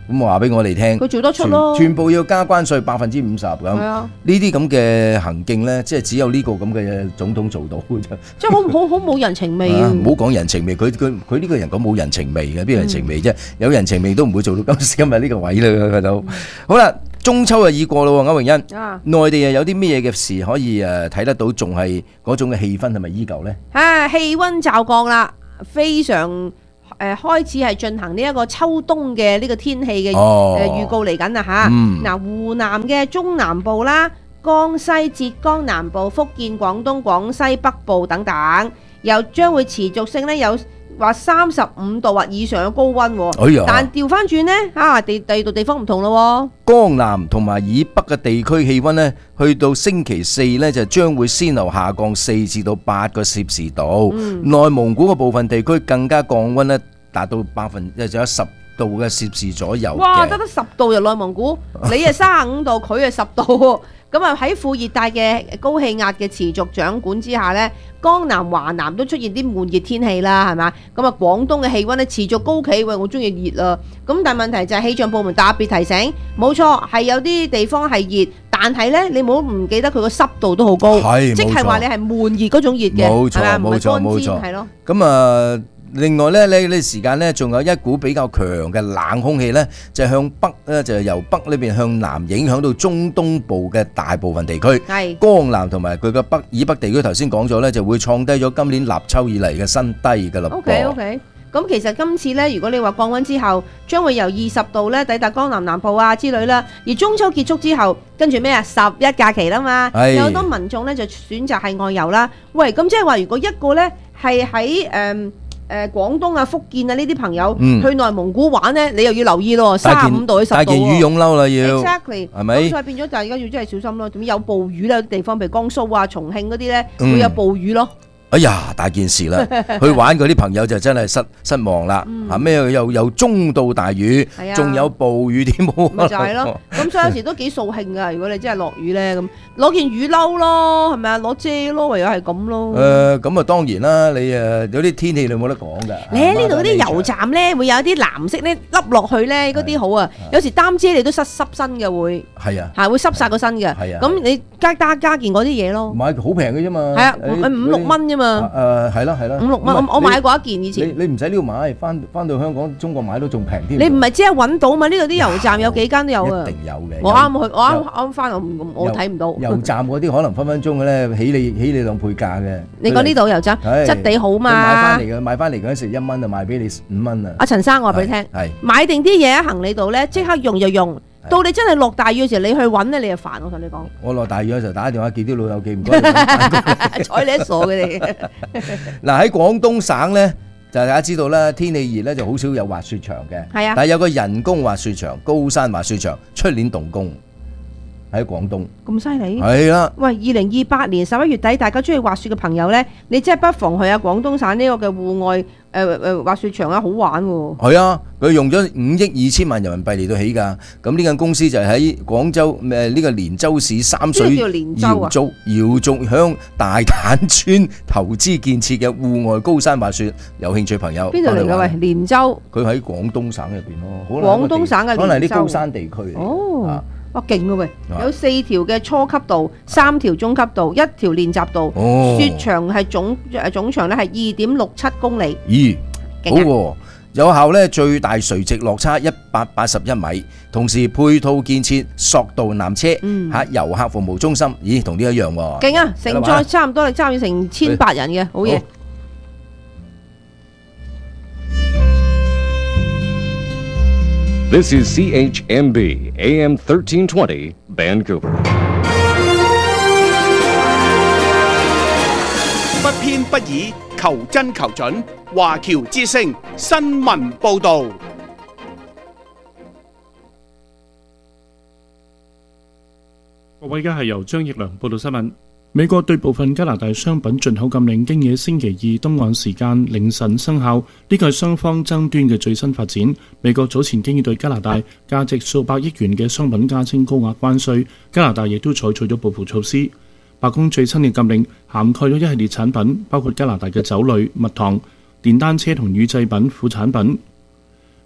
咁話俾我哋聽， 佢做得出咯， 全部要加關稅百分之五十咁。係啊，呢啲咁嘅行徑咧，即係只有呢個咁嘅總統做到嘅啫。 即係好好好冇人情味啊！ 唔好講人情味，佢佢佢呢個人講冇人情味嘅，邊有人情味啫？有人情味都唔會做到今時今日呢個位啦，佢都好啦。中秋就已過咯，歐榮欣。啊，內地又有啲咩嘢嘅事可以誒睇得到，仲係嗰種嘅氣氛係咪依舊咧？ 啊，氣溫驟降啦，非常誒、呃、開始係進行呢一個秋冬嘅呢個天氣嘅誒預告嚟緊啦嚇。嗱、嗯啊，湖南嘅中南部啦、江西、浙江南部、福建、廣東、廣西北部等等，又將會持續性咧有話三十五度或以上嘅高溫，哎呀，但調翻轉呢，啊地第二度地方唔同咯。 江南同埋以北嘅地區氣溫呢，去到星期四呢，就將會先後下降四至到八個攝氏度。嗯、內蒙古嘅部分地區更加降溫呢，達到百分即係仲有十度嘅攝氏左右。 哇，得得十度就內蒙古，你係三十五度，佢係十度。咁啊喺副熱帶嘅高氣壓嘅持續掌管之下呢，江南、華南都出現啲悶熱天氣啦，係嘛？咁啊，廣東嘅氣溫咧持續高企，喂，我中意熱啊！咁但係問題就係氣象部門特別提醒，冇錯係有啲地方係熱，但係呢，你唔好唔記得佢個濕度都好高，即係話你係悶熱嗰種熱嘅， 冇錯冇錯冇錯，係咯。咁啊。另外咧，呢呢時間咧，仲有一股比較強嘅冷空氣咧，就向北咧，就由北呢邊向南影響到中東部嘅大部分地區。係江南同埋佢嘅北以北地區，頭先講咗咧，就會創低咗今年立秋以嚟嘅新低㗎啦。 OK OK，咁其實今次咧，如果你話降溫之後，將會由二十度咧抵達江南南部啊之類啦。而中秋結束之後，跟住咩啊？十一假期啦嘛，有好多民眾咧就選擇係外遊啦。喂，咁即係話，如果一個咧係喺誒。誒廣東啊、福建啊呢啲朋友去內蒙古玩咧，你又要留意咯，三十五度去十度喎， 帶件羽絨褸啦要 ，exactly，係咪？咁所以變咗大家要真係小心咯。點有暴雨咧？有啲地方譬如江蘇啊、重慶嗰啲咧，會有暴雨咯。哎呀，大件事啦！去玩嗰啲朋友就真係失失望啦。嚇咩又有中到大雨，仲有暴雨添喎。 咪就係咯。咁所以有時都幾掃興噶。如果你真係落雨咧，咁攞件雨褸咯，係咪啊？攞遮咯，唯有係咁咯。 誒，咁啊當然啦。你誒有啲天氣你冇得講㗎。 你喺呢度嗰啲油站咧，會有啲藍色咧笠落去咧，嗰啲好啊。有時擔遮你都濕濕身嘅會。係啊。係會濕曬個身嘅。係啊。咁你加加加件嗰啲嘢咯。 買好平嘅啫嘛。 係啊，五六蚊啫。誒係啦係啦， 五六蚊我我買過一件以前。 你你唔使呢度買，翻翻到香港中國買都仲平添。 你唔係即係揾到嘛？呢度啲油站有幾間都有啊。 一定有嘅。 我啱去，我啱啱翻，我我睇唔到。 油站嗰啲可能分分鐘嘅咧，起你起你兩倍價嘅。 你講呢度油站質地好嘛？ 買翻嚟嘅，買翻嚟嗰陣時一蚊就賣俾你五蚊啊！ 阿陳生，我話俾你聽，係買定啲嘢喺行李度咧，即刻用就用。到你真係落大雨嘅時候，你去揾咧，你就煩。我同你講， 我落大雨嘅時候打電話叫啲老友記唔該， 睬你一傻嘅你。 嗱喺廣東省咧，就大家知道啦，天氣熱咧就好少有滑雪場嘅。係啊，但係有個人工滑雪場，高山滑雪場，出年動工喺廣東。咁犀利？係啦。喂，二零二八年十一月底，大家中意滑雪嘅朋友咧，你真係不妨去下廣東省呢個嘅戶外。誒誒滑雪場啊，好玩喎！係啊，佢用咗五億二千萬人民幣嚟到起㗎。咁呢間公司就係喺廣州誒呢個連州市三水瑤族瑤族鄉大坦村投資建設嘅戶外高山滑雪，有興趣朋友邊度嚟㗎？喂，連州佢喺廣東省入邊咯，廣東省嘅連州，可能係啲高山地區嚟。哦。哇，勁喎喂！有四條嘅初級道，三條中級道，一條練習道。哦、雪場係總誒總長咧係二點六七公里。咦，好喎、啊！有效咧最大垂直落差一百八十一米，同時配套建設索道纜車嚇遊、嗯、客服務中心。咦，同呢一樣喎。勁啊！承載差唔多你參與成千百人嘅，好嘢。 This is C H M B A M thirteen twenty Vancouver。 不偏不倚，求真求準。華僑之聲新聞報導。 各位，而家係由張奕良報道新聞。美國對部分加拿大商品進口禁令經喺星期二東岸時間凌晨生效，呢個係雙方爭端嘅最新發展。美國早前經已對加拿大價值數百億元嘅商品加徵高額關稅，加拿大亦都採取咗報復措施。白宮最新嘅禁令涵蓋咗一系列產品，包括加拿大嘅酒類、蜜糖、電單車同乳製品副產品。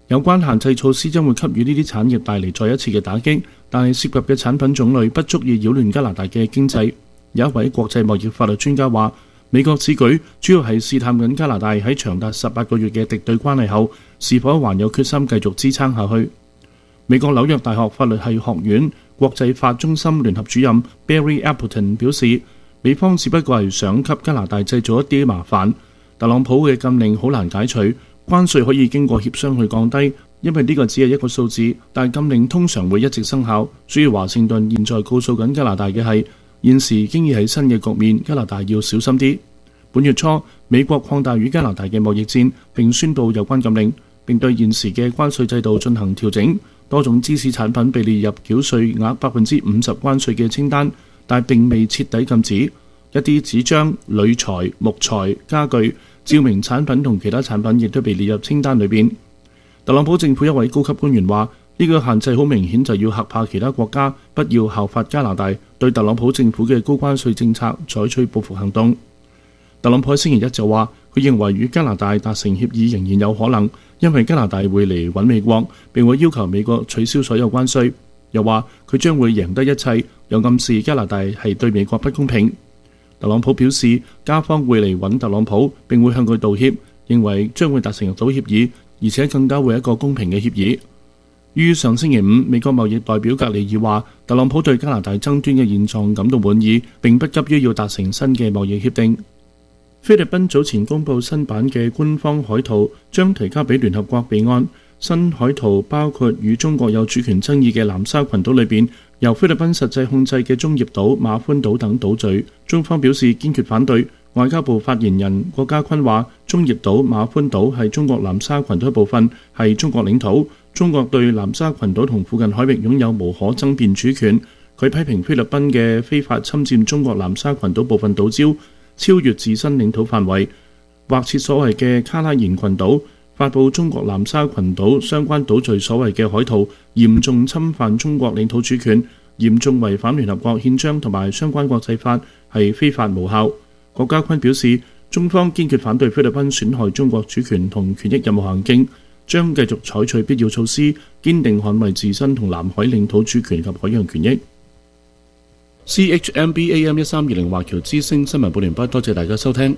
有關限制措施將會給予呢啲產業帶嚟再一次嘅打擊，但係涉及嘅產品種類不足以擾亂加拿大嘅經濟。有一位國際貿易法律專家話，美國此舉主要係試探緊加拿大喺長達十八個月嘅敵對關係後，是否還有決心繼續支撐下去。美國紐約大學法律系學院國際法中心聯合主任 Barry Appleton 表示，美方只不過係想給加拿大製造一啲麻煩。特朗普嘅禁令好難解除，關稅可以經過協商去降低，因為呢個只係一個數字，但禁令通常會一直生效。所以華盛頓現在告訴緊加拿大嘅係，現時已經係新嘅局面，加拿大要小心啲。本月初，美國擴大與加拿大嘅貿易戰，並宣布有關禁令，並對現時嘅關稅制度進行調整。多種芝士產品被列入繳稅額百分之五十關稅嘅清單，但並未徹底禁止。一啲紙張、鋁材、木材、家具、照明產品同其他產品亦都被列入清單裏邊。特朗普政府一位高級官員話：呢個限制好明顯就要嚇怕其他國家，不要效法加拿大對特朗普政府嘅高關稅政策採取報復行動。特朗普喺星期一就話，佢認為與加拿大達成協議仍然有可能，因為加拿大會嚟揾美國，並會要求美國取消所有關稅。又話佢將會贏得一切，又暗示加拿大係對美國不公平。特朗普表示，加方會嚟揾特朗普，並會向佢道歉，認為將會達成到協議，而且更加會一個公平嘅協議。於上星期五，美國貿易代表格里爾話，特朗普對加拿大爭端嘅現狀感到滿意，並不急於要達成新嘅貿易協定。菲律賓早前公布新版嘅官方海圖，將提交俾聯合國備案。新海圖包括與中國有主權爭議嘅南沙群島裏邊由菲律賓實際控制嘅中業島、馬歡島等島嶼。中方表示堅決反對。外交部發言人郭家坤話：中業島、馬歡島係中國南沙群島一部分，係中國領土。中國對南沙群島同附近海域擁有無可爭辯主權。佢批評菲律賓嘅非法侵佔中國南沙群島部分島礁，超越自身領土範圍，劃設所謂嘅卡拉延群島，發布中國南沙群島相關島嶼所謂嘅海圖，嚴重侵犯中國領土主權，嚴重違反聯合國憲章同埋相關國際法，係非法無效。郭家坤表示，中方堅決反對菲律賓損害中國主權同權益任何行徑，將繼續採取必要措施，堅定捍衛自身同南海領土主權及海洋權益。C H M B A M 一三二零華僑之聲新聞報完畢，多謝大家收聽。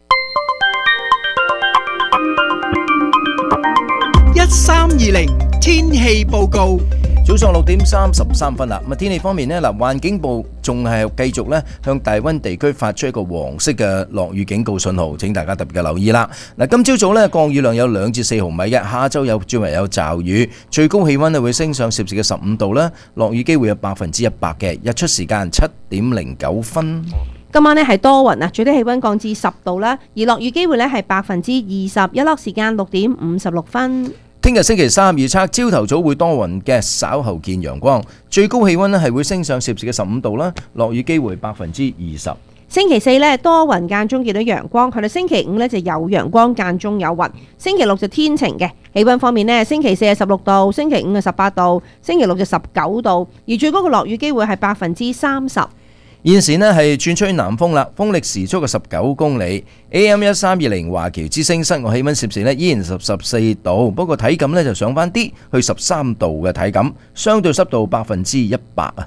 一三二零天氣報告。 早上六點三十三分啦。咁啊，天氣方面呢，嗱，環境部仲係繼續咧向大溫地區發出一個黃色嘅落雨警告信號，請大家特別嘅留意啦。嗱，今朝早咧降雨量有兩至四毫米嘅，下晝有轉為有驟雨，最高氣溫咧會升上攝氏嘅十五度啦，落雨機會有百分之一百嘅，日出時間七點零九分。 今晚呢係多雲啊，最低氣溫降至十度啦，而落雨機會呢係百分之二十，日落時間六點五十六分。 聽日星期三預測，朝頭早會多雲嘅，稍後見陽光，最高氣溫咧係會升上攝氏嘅十五度啦，落雨機會百分之二十。 星期四呢多雲間中見到陽光，去到星期五呢就有陽光間中有雲，星期六就天晴嘅。氣溫方面呢，星期四係十六度，星期五係十八度，星期六就十九度，而最高嘅落雨機會係百分之三十。 現時呢係轉吹南風啦，風力時速嘅十九公里。A M 一三二零華僑之聲室外氣溫攝氏呢依然十十四度，不過體感呢就上翻啲，去十三度嘅體感，相對濕度百分之一百啊。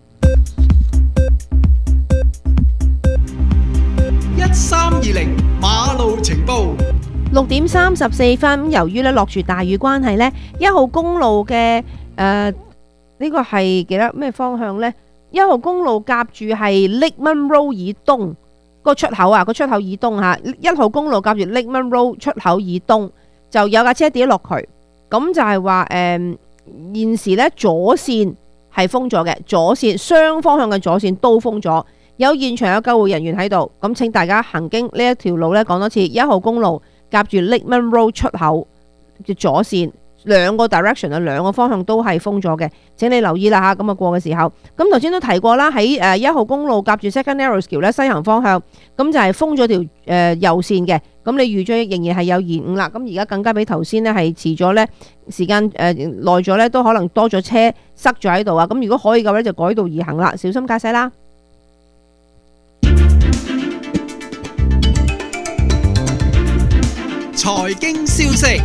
一三二零馬路情報。 六點三十四分，由於咧落住大雨關係呢，一號公路嘅誒呢個係幾多咩方向呢？一號公路夾住係 Lakeman Road 以東個出口啊，個出口以東嚇，一號公路夾住 Lakeman Road 出口以東就有架車跌落渠，咁就係話誒現時咧左線係封咗嘅，左線雙方向嘅左線都封咗，有現場有救護人員喺度，咁請大家行經呢一條路咧，講多次，一號公路夾住 Lakeman Road 出口嘅左線。兩個 direction 啊，兩個方向都係封咗嘅，請你留意啦嚇。咁啊過嘅時候，咁頭先都提過啦，喺誒一號公路夾住 Second Narrows 橋咧西行方向，咁就係封咗條誒、呃、右線嘅。咁你預咗仍然係有延誤啦。咁而家更加比頭先呢係遲咗咧，時間誒耐咗咧，都可能多咗車塞咗喺度啊。咁如果可以嘅話咧，就改道而行啦，小心駕駛啦。 財經消息。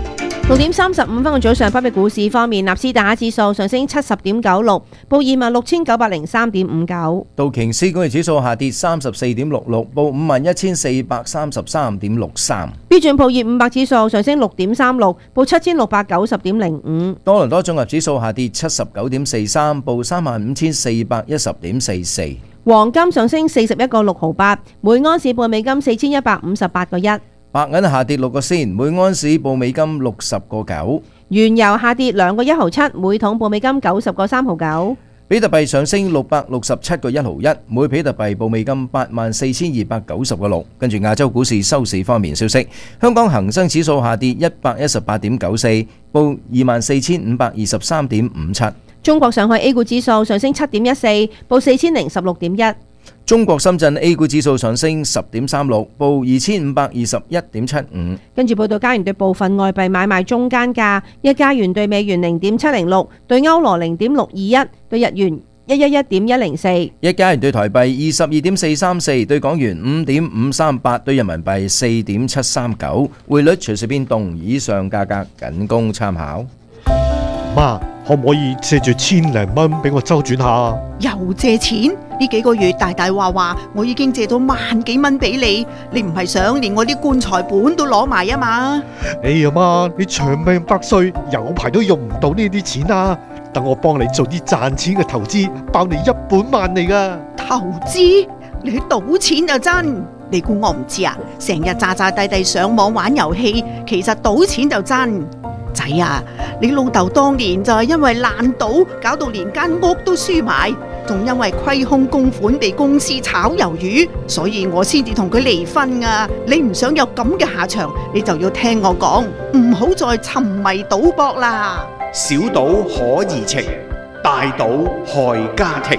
六點三十五分嘅早上，北美股市方面，納斯達克指數上升七十點九六，報二萬六千九百零三點五九。 道瓊斯工業指數下跌三十四點六六，報五萬一千四百三十三點六三。 標準普爾五百指數上升六點三六，報七千六百九十點零五。 多倫多綜合指數下跌七十九點四三，報三萬五千四百一十點四四。 黃金上升四十一個六毫八，每安士報美金四千一百五十八個一。 白銀下跌六個仙，每安士報美金六十個九。 原油下跌兩個一毫七，每桶報美金九十個三毫九。 比特幣上升六百六十七個一毫一，每比特幣報美金八萬四千二百九十個六。跟住亞洲股市收市方面消息，香港恒生指數下跌一百一十八點九四，報二萬四千五百二十三點五七。 中國上海 A 股指數上升七點一四，報四千零十六點一。 中國深圳 A 股指數上升十點三六，報二千五百二十一點七五。 跟住報道加元對部分外幣買賣中間價：一加元對美元零點七零六，對歐羅零點六二一，對日元一一一點一零四。 一加元對台幣二十二點四三四，對港元五點五三八，對人民幣四點七三九。匯率隨時變動，以上價格僅供參考。 媽，可唔可以借住千零蚊俾我周轉下？ 又借錢？呢幾個月大大話話，我已經借到萬幾蚊俾你，你唔係想連我啲棺材本都攞埋啊嘛？ 哎呀媽，你長命百歲，有排都用唔到呢啲錢啊！等我幫你做啲賺錢嘅投資，包你一本萬利噶。 投資？你去賭錢就真？你估我唔知啊？成日詐詐諦諦上網玩遊戲，其實賭錢就真。仔啊，你老豆當年就係因為爛賭，搞到連間屋都輸埋，仲因為虧空公款被公司炒魷魚，所以我先至同佢離婚啊！你唔想有咁嘅下場，你就要聽我講，唔好再沉迷賭博啦。 小賭可怡情，大賭害家庭。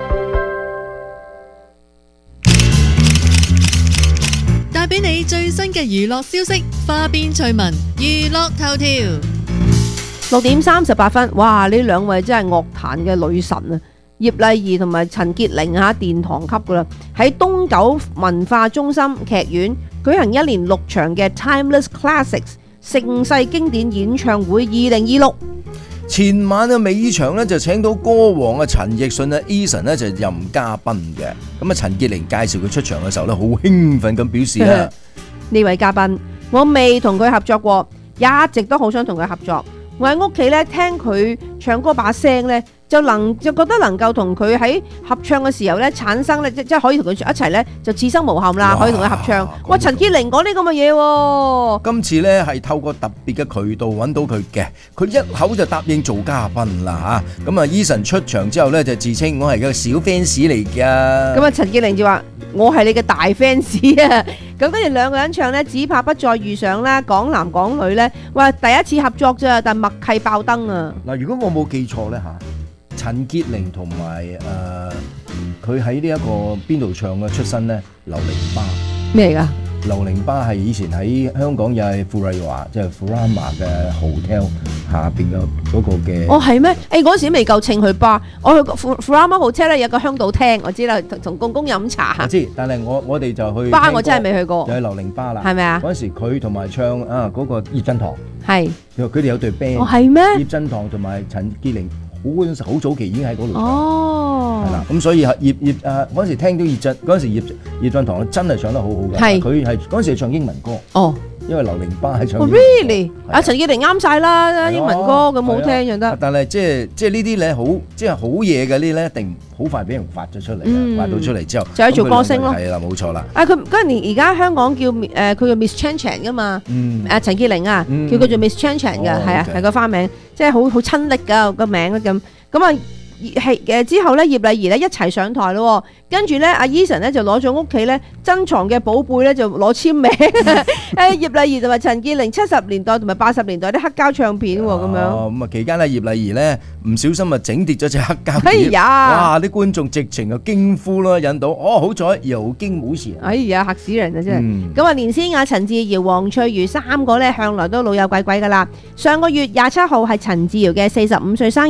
帶俾你最新嘅娛樂消息，花邊趣聞，娛樂頭條。 六點三十八分，哇！呢兩位真係樂壇嘅女神啊，葉麗儀同埋陳潔靈吓，殿堂級噶啦，喺東九文化中心劇院舉行一連六場嘅 Timeless Classics 盛世經典演唱會二零二六。 前晚嘅尾場咧就請到歌王啊陳奕迅啊 Eason 咧就任嘉賓嘅，咁啊陳潔靈介紹佢出場嘅時候咧好興奮咁表示啊， 呢位嘉賓我未同佢合作過，一直都好想同佢合作。我喺屋企咧聽佢唱歌把聲咧，就能就覺得能夠同佢喺合唱嘅時候咧產生咧，即即係可以同佢一齊咧就此生無憾啦，可以同佢合唱。哇！陳潔靈講啲咁嘅嘢喎， 今次咧係透過特別嘅渠道揾到佢嘅，佢一口就答應做嘉賓啦嚇。咁啊 Eason 出場之後咧就自稱我係個小 fans 嚟㗎。 咁啊陳潔靈就話我係你嘅大 fans 啊。咁跟住兩個人唱咧，只怕不再遇上啦，港男港女咧，哇第一次合作咋，但默契爆燈啊！ 嗱，如果我冇記錯咧嚇，陳潔靈同埋誒佢喺呢一個邊度唱嘅出身咧？劉玲巴咩嚟㗎？ 劉玲巴係以前喺香港又係富麗華，即係 Furama 嘅 hotel 下邊嘅嗰個嘅。 哦，係咩？誒嗰時未夠稱去巴，我去 Furama hotel 咧有個香島廳，我知啦，同同公公飲茶。 我知，但係我我哋就去巴，我真係未去過。 就係劉玲巴啦， 係咪啊？ 嗰陣時佢同埋唱啊嗰個葉振棠， 係佢佢哋有隊 band。 哦，係咩？ 葉振棠同埋陳潔靈。好嗰陣時好早期已經喺嗰度唱， 哦， 係啦，咁所以葉葉啊嗰陣時聽到葉振嗰陣時葉葉振棠真係唱得好好嘅， 係佢係嗰陣時係唱英文歌， 哦， 因為劉玲巴係唱。 哦 really？阿陳潔靈啱晒啦，英文歌咁好聽就得。 但係即係即係呢啲咧好即係好嘢嘅呢啲咧，一定好快俾人發咗出嚟，發到出嚟之後就係做歌星咯。 係啦，冇錯啦。 啊，佢嗰年而家香港叫誒佢叫 Miss Chan Chan 噶嘛，誒陳潔靈啊，叫佢做 Miss Chan Chan 嘅，係啊係個花名，即係好好親昵噶個名咁。咁啊，係誒之後咧，葉麗儀咧一齊上台咯，跟住咧阿 Eason 咧就攞咗屋企咧珍藏嘅寶貝咧就攞簽名，誒葉麗儀同埋陳潔靈七十年代同埋八十年代啲黑膠唱片喎，咁樣。 哦，咁啊期間咧葉麗儀咧唔小心啊整跌咗隻黑膠碟， 哎呀！ 哇！啲觀眾直情啊驚呼啦，引到哦好彩有驚冇事。 哎呀嚇死人啊真係！咁啊連詩雅、陳自瑤、黃翠如三個咧向來都老友鬼鬼噶啦。上個月廿七號係陳自瑤嘅四十五歲生日。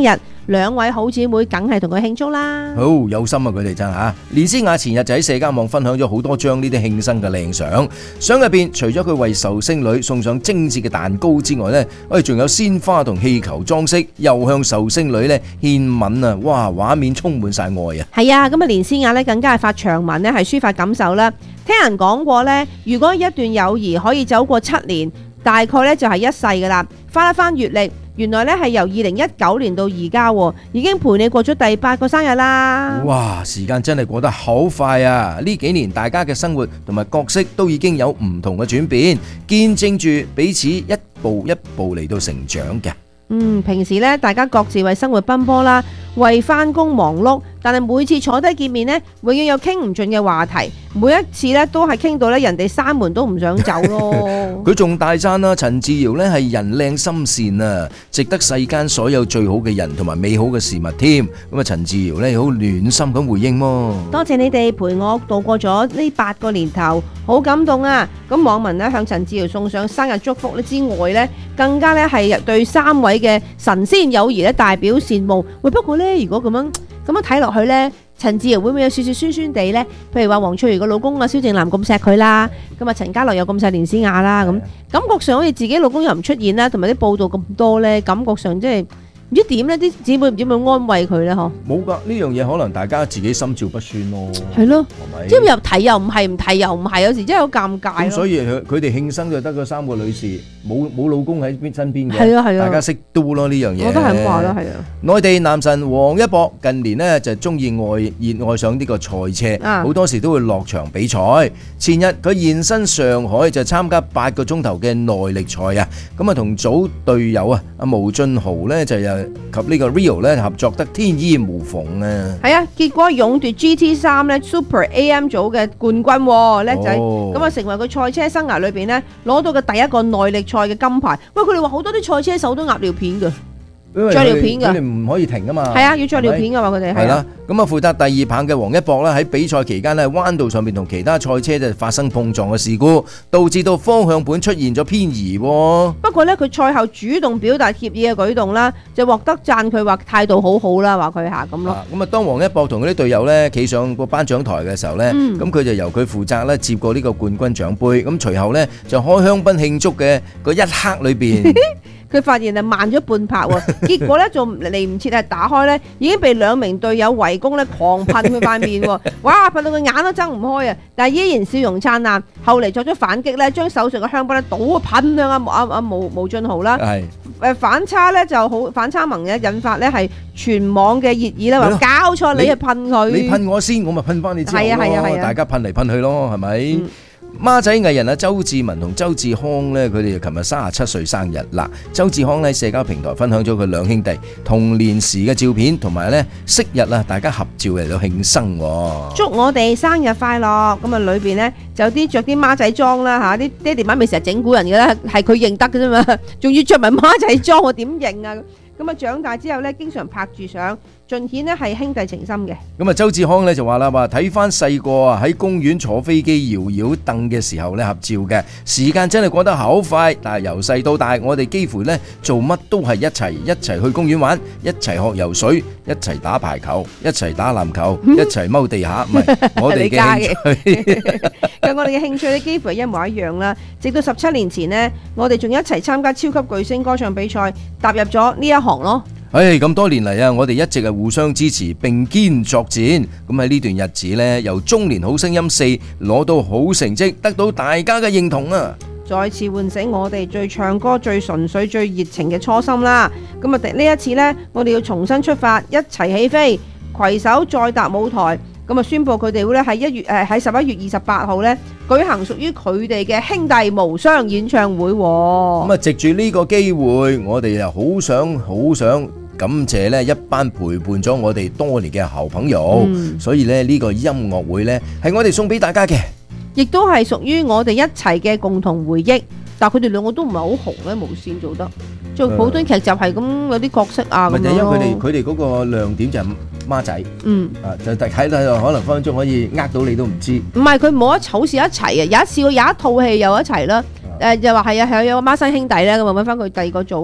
兩位好姊妹梗係同佢慶祝啦。 好有心啊，佢哋真嚇。連詩雅前日就喺社交網分享咗好多張呢啲慶生嘅靚相，相入邊除咗佢為壽星女送上精緻嘅蛋糕之外呢，我哋仲有鮮花同氣球裝飾，又向壽星女呢獻吻啊！哇，畫面充滿晒愛啊！ 係啊，咁啊連詩雅呢更加係發長文呢，係抒發感受啦。聽人講過呢，如果一段友誼可以走過七年，大概呢就係一世噶啦。翻一翻閱歷，原來呢係由二零一九年到而家，已經陪你過咗第八個生日啦。 哇，時間真係過得好快啊！呢幾年大家嘅生活同埋角色都已經有唔同嘅轉變，見證住彼此一步一步嚟到成長嘅。 嗯，平時咧，大家各自為生活奔波啦，為翻工忙碌，但係每次坐低見面呢，永遠有傾唔盡嘅話題，每一次咧都係傾到咧人哋閂門都唔想走咯。 佢仲大讚啦，陳自瑤呢係人靚心善啊，值得世間所有最好嘅人同埋美好嘅事物添。咁啊，陳自瑤呢好暖心咁回應喎。 多謝你哋陪我度過咗呢八個年頭，好感動啊！咁網民呢向陳自瑤送上生日祝福咧之外呢，更加咧係對三位嘅神仙友誼咧大表羨慕。喂，不過呢，如果咁樣咁樣睇落去呢，陳自瑤會唔會有少少酸酸地呢？譬如話黃翠如個老公啊蕭正楠咁錫佢啦，咁啊陳家樂又咁錫連詩雅啦，咁感覺上好似自己老公又唔出現啦，同埋啲報道咁多呢，感覺上即係唔知點呢，啲姊妹唔知點樣安慰佢呢？嗬， 冇噶，呢樣嘢可能大家自己心照不宣咯。 係咯，即係又提又唔係，唔提又唔係，有時真係好尷尬。 咁所以佢佢哋慶生就得嗰三個女士，冇冇老公喺邊身邊嘅。 係啊係啊， 大家識都咯呢樣嘢。 我都係咁話啦，係啊。 內地男神王一博近年呢就中意愛熱愛上呢個賽車，好、啊、多時都會落場比賽。前日佢現身上海就參加八個鐘頭嘅耐力賽啊，咁啊同組隊友啊阿毛俊豪呢就有。及呢個 Rio 咧合作得天衣無縫啊！係啊，結果勇奪 G T 三咧 Super A M 組嘅冠軍，叻仔！咁啊，成為佢賽車生涯裏邊咧攞到嘅第一個耐力賽嘅金牌。喂，佢哋話好多啲賽車手都壓尿片㗎。着尿片噶， 佢哋唔可以停噶嘛。 係啊，要着尿片噶嘛，佢哋係啦。 咁啊，負責第二棒嘅王一博咧，喺比賽期間咧，彎道上面同其他賽車就發生碰撞嘅事故，導致到方向盤出現咗偏移。 不過咧，佢賽後主動表達歉意嘅舉動啦，就獲得讚佢話態度好好啦，話佢吓咁咯。 咁啊，當王一博同嗰啲隊友咧企上個頒獎台嘅時候咧，咁佢就由佢負責咧接過呢個冠軍獎杯。咁隨後咧就開香檳慶祝嘅嗰一刻裏邊。 佢發現係慢咗半拍喎，結果咧仲嚟唔切係打開咧，已經被兩名隊友圍攻咧，狂噴佢塊面喎，哇！噴到佢眼都睜唔開啊！但係依然笑容燦爛。後嚟作咗反擊咧，將手上嘅香檳咧倒噴向阿阿阿毛毛俊豪啦。係誒反差咧就好反差萌嘅，引發咧係全網嘅熱議啦。話搞錯，你係噴佢， 你噴我先，我咪噴翻你之後咯。係啊係啊係啊！大家噴嚟噴去咯，係咪？嗯孖仔藝人啊，周志文同周志康呢，佢哋琴日三十七歲生日啦。周志康喺社交平台分享咗佢兩兄弟童年時嘅照片，同埋呢昔日啊，大家合照嚟到慶生。 祝我哋生日快樂！咁啊，裏邊呢就有啲着啲孖仔裝啦吓，啲爹哋媽咪成日整蠱人嘅啦，係佢認得嘅啫嘛，仲要着埋孖仔裝，我點認啊？咁啊，長大之後咧，經常拍住相，盡顯咧係兄弟情深嘅。咁啊，周志康咧就話啦，話睇翻細個啊喺公園坐飛機搖搖凳嘅時候咧合照嘅，時間真係過得好快。但係由細到大，我哋幾乎咧做乜都係一齊，一齊去公園玩，一齊學游水，一齊打排球，一齊打籃球，一齊踎地下。唔係我哋嘅興趣。咁我哋嘅興趣咧幾乎係一模一樣啦。直到十七年前呢，我哋仲一齊參加超級巨星歌唱比賽，踏入咗呢一行咯。唉，咁多年嚟啊，我哋一直係互相支持，並肩作戰。咁喺呢段日子呢，由中年好聲音四攞到好成績，得到大家嘅認同啊！再次喚醒我哋最唱歌、最純粹、最熱情嘅初心啦！咁啊，呢一次呢，我哋要重新出發，一齊起飛，攜手再踏舞台。咁啊，宣布佢哋會咧喺一月誒喺十一月二十八號咧舉行屬於佢哋嘅兄弟無雙演唱會。咁啊，藉住呢個機會，我哋又好想好想感謝咧一班陪伴咗我哋多年嘅好朋友。嗯、所以咧呢個音樂會咧係我哋送俾大家嘅，亦都係屬於我哋一齊嘅共同回憶。但係佢哋兩個都唔係好紅咧，無線做得做普通劇集係咁有啲角色啊咁樣咯。因為佢哋佢哋嗰個亮點就係孖仔，嗯啊就睇到可能分分鐘可以呃到你都唔知。唔係佢冇一好似一齊啊，有一次過有一套戲又一齊啦。誒就話係啊係有個孖生兄弟咧，咁啊揾翻佢第二個做咁。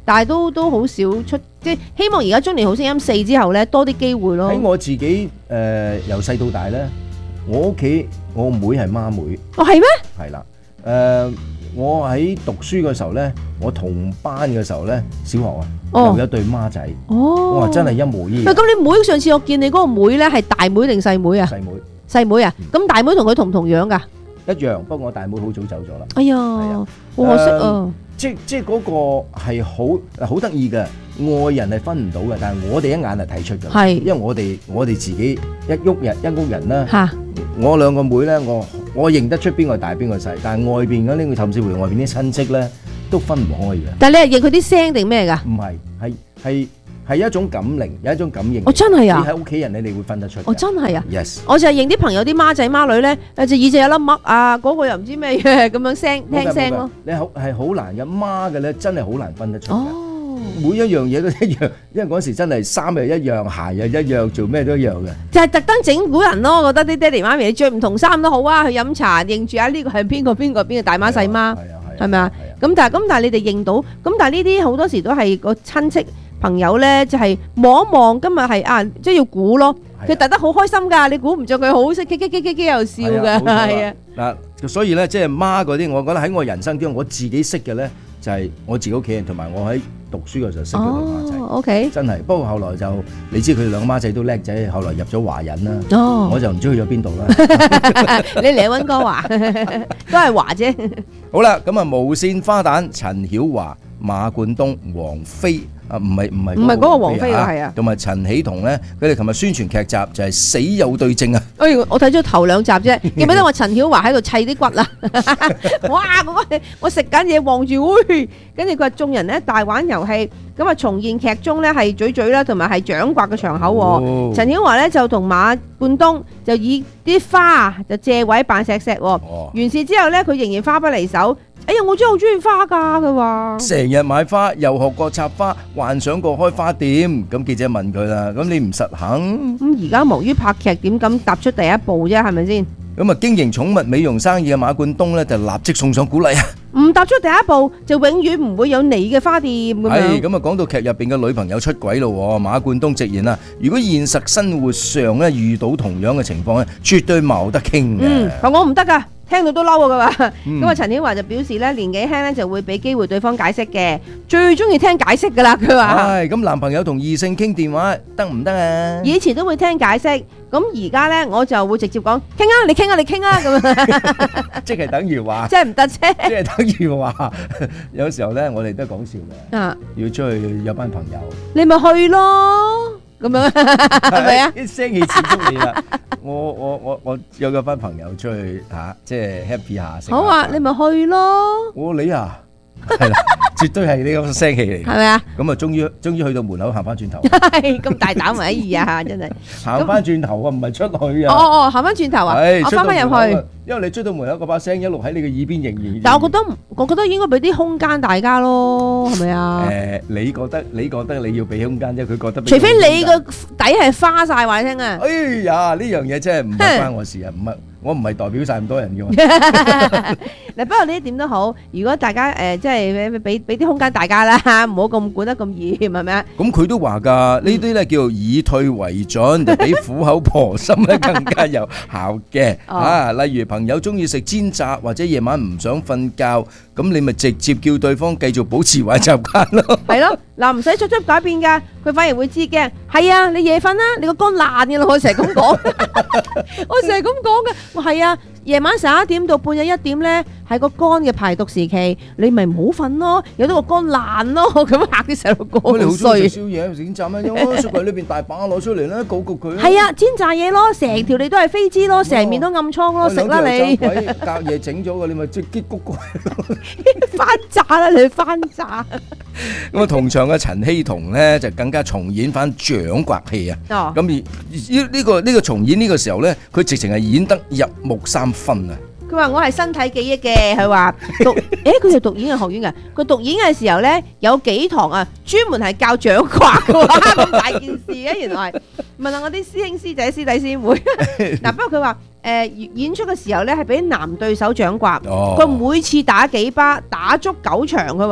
但係都都好少出，即係希望而家中年好聲音四之後咧多啲機會咯。 喺我自己誒由細到大咧，我屋企我妹係孖妹。 哦，係咩？ 係啦，誒我喺讀書嘅時候咧，我同班嘅時候咧，小學啊，又有對孖仔。 哦， 哇，真係一模一樣。 咁你妹上次我見你嗰個妹咧係大妹定細妹啊？ 細妹。 細妹啊？咁大妹同佢同唔同樣㗎？ 一樣，不過我大妹好早走咗啦。 哎呀，好可惜啊！ 即即嗰個係好好得意嘅，外人係分唔到嘅，但係我哋一眼係睇出嘅。係，因為我哋我哋自己一屋人一屋人啦。嚇！我兩個妹咧，我我認得出邊個大邊個細，但係外邊嗰啲甚至乎外邊啲親戚咧都分唔開嘅。 但係你係認佢啲聲定咩㗎？ 唔係，係係。係一種感靈，有一種感應。 我真係啊！ 你喺屋企人咧，你會分得出。 我真係啊 ！Yes， 我就係認啲朋友啲孖仔孖女咧，誒隻耳仔有粒癦啊，嗰個又唔知咩嘅咁樣聲聽聲咯。 你好係好難嘅，孖嘅咧真係好難分得出嘅。哦，每一樣嘢都一樣，因為嗰時真係衫又一樣，鞋又一樣，做咩都一樣嘅。 就係特登整蠱人咯，我覺得啲爹哋媽咪你着唔同衫都好啊，去飲茶認住啊呢個係邊個邊個邊個大媽細媽，係咪啊？咁但係咁但係你哋認到，咁但係呢啲好多時都係個親戚。朋友咧就係望一望，今日係啊，即係要估咯。佢特得好開心㗎，你估唔着佢好識，激激激激激又笑㗎，係啊。 嗱，所以咧即係媽嗰啲，我覺得喺我人生中我自己識嘅咧，就係我自己屋企人同埋我喺讀書嘅時候識嘅兩孖仔。 O K，真係。不過後來就你知佢兩孖仔都叻仔，後來入咗華人啦。 哦， 我就唔知去咗邊度啦。 你嚟溫哥華都係華啫。 好啦，咁啊無線花旦陳曉華、馬冠東、王菲。啊，唔係唔係， 唔係嗰個王菲啊，係啊， 同埋陳喜彤咧，佢哋琴日宣傳劇集就係死有對證啊！ 哎，我睇咗頭兩集啫，記唔記得我陳曉華喺度砌啲骨啦？哇！嗰個我食緊嘢望住，喂，跟住佢話眾人咧大玩遊戲，咁啊重現劇中咧係嘴嘴啦，同埋係掌摑嘅場口。哦、陳曉華咧就同馬冠東就以啲花就借位扮錫錫，哦、完事之後咧佢仍然花不離手。哎呀，我真係好中意花噶，佢話成日買花，又學過插花，幻想過開花店。咁記者問佢啦，咁你唔實肯？ 咁而家忙於拍劇，點敢踏出第一步啫？係咪先？ 咁啊，經營寵物美容生意嘅馬冠東咧，就立即送上鼓勵啊！ 唔踏出第一步，就永遠唔會有你嘅花店咁樣。 係咁啊，講到劇入邊嘅女朋友出軌咯，馬冠東直言啊，如果現實生活上咧遇到同樣嘅情況咧，絕對冇得傾嘅。 嗯，話我唔得噶。聽到都嬲啊！佢話咁啊，陳曉華就表示咧，年紀輕咧就會俾機會對方解釋嘅，最中意聽解釋噶啦。佢話：唉， 咁男朋友同異性傾電話得唔得啊？ 以前都會聽解釋，咁而家咧我就會直接講傾啊，你傾啊，你傾啊咁。 即係等於話， 即係唔得啫。 即係等於話，有時候咧我哋都係講笑嘅。啊，要出去有班朋友， 你咪去咯。咁樣係咪啊？ 啲聲氣始終你啦，我我我我有個班朋友出去嚇，即係 happy 下。 好啊，你咪去咯。 我你啊，係啦，絕對係呢個聲氣嚟。係咪啊？ 咁啊，終於終於去到門口行翻轉頭。 係咁大膽咪意啊！真係行翻轉頭啊，唔係出去啊。 哦哦，行翻轉頭啊！我翻返入去。 因為你追到門口嗰把聲一路喺你嘅耳邊仍然。 但係我覺得，我覺得應該俾啲空間大家咯，係咪啊？ 誒，你覺得你覺得你要俾空間啫，佢覺得。 除非你個底係花晒話你聽啊！ 哎呀，呢樣嘢真係唔係關我事啊，唔係我唔係代表晒咁多人嘅。 嗱，不過呢一點都好，如果大家誒即係俾俾啲空間大家啦，唔好咁管得咁嚴，係咪啊？ 咁佢都話㗎，呢啲咧叫做以退為進，就比苦口婆心咧更加有效嘅。啊，例如。朋友中意食煎炸或者夜晚唔想瞓覺，咁你咪直接叫對方繼續保持壞習慣咯。 係咯，嗱，唔使作出改變噶，佢反而會知嘅。係啊，你夜瞓啦，你個肝爛嘅啦，我成日咁講，我成日咁講嘅。我係啊，夜晚十一點到半夜一點咧，係個肝嘅排毒時期，你咪唔好瞓咯，有得個肝爛咯，咁嚇啲細路哥好衰。 你好中意食宵夜，食煎炸咩？有啊，雪櫃裏邊大把攞出嚟啦，焗焗佢。 係啊，煎炸嘢咯，成條脷都係飛滋咯，成面都暗瘡咯，食啦你。 隔夜整咗嘅，你咪即係激谷過翻炸啦，你翻炸。 咁啊，同場嘅陳希彤咧就更加重演翻掌摑戲啊。哦。咁而呢呢個呢個重演呢個時候咧，佢直情係演得入木三分啊。 佢話我係身體記憶嘅，佢話讀，誒佢係讀演藝學院嘅，佢讀演嘅時候咧有幾堂啊，專門係教掌摑嘅，咁大件事嘅原來。問下我啲師兄師姐師弟師妹，嗱不過佢話誒演出嘅時候咧係俾男對手掌摑，佢每次打幾巴，打足九場，佢話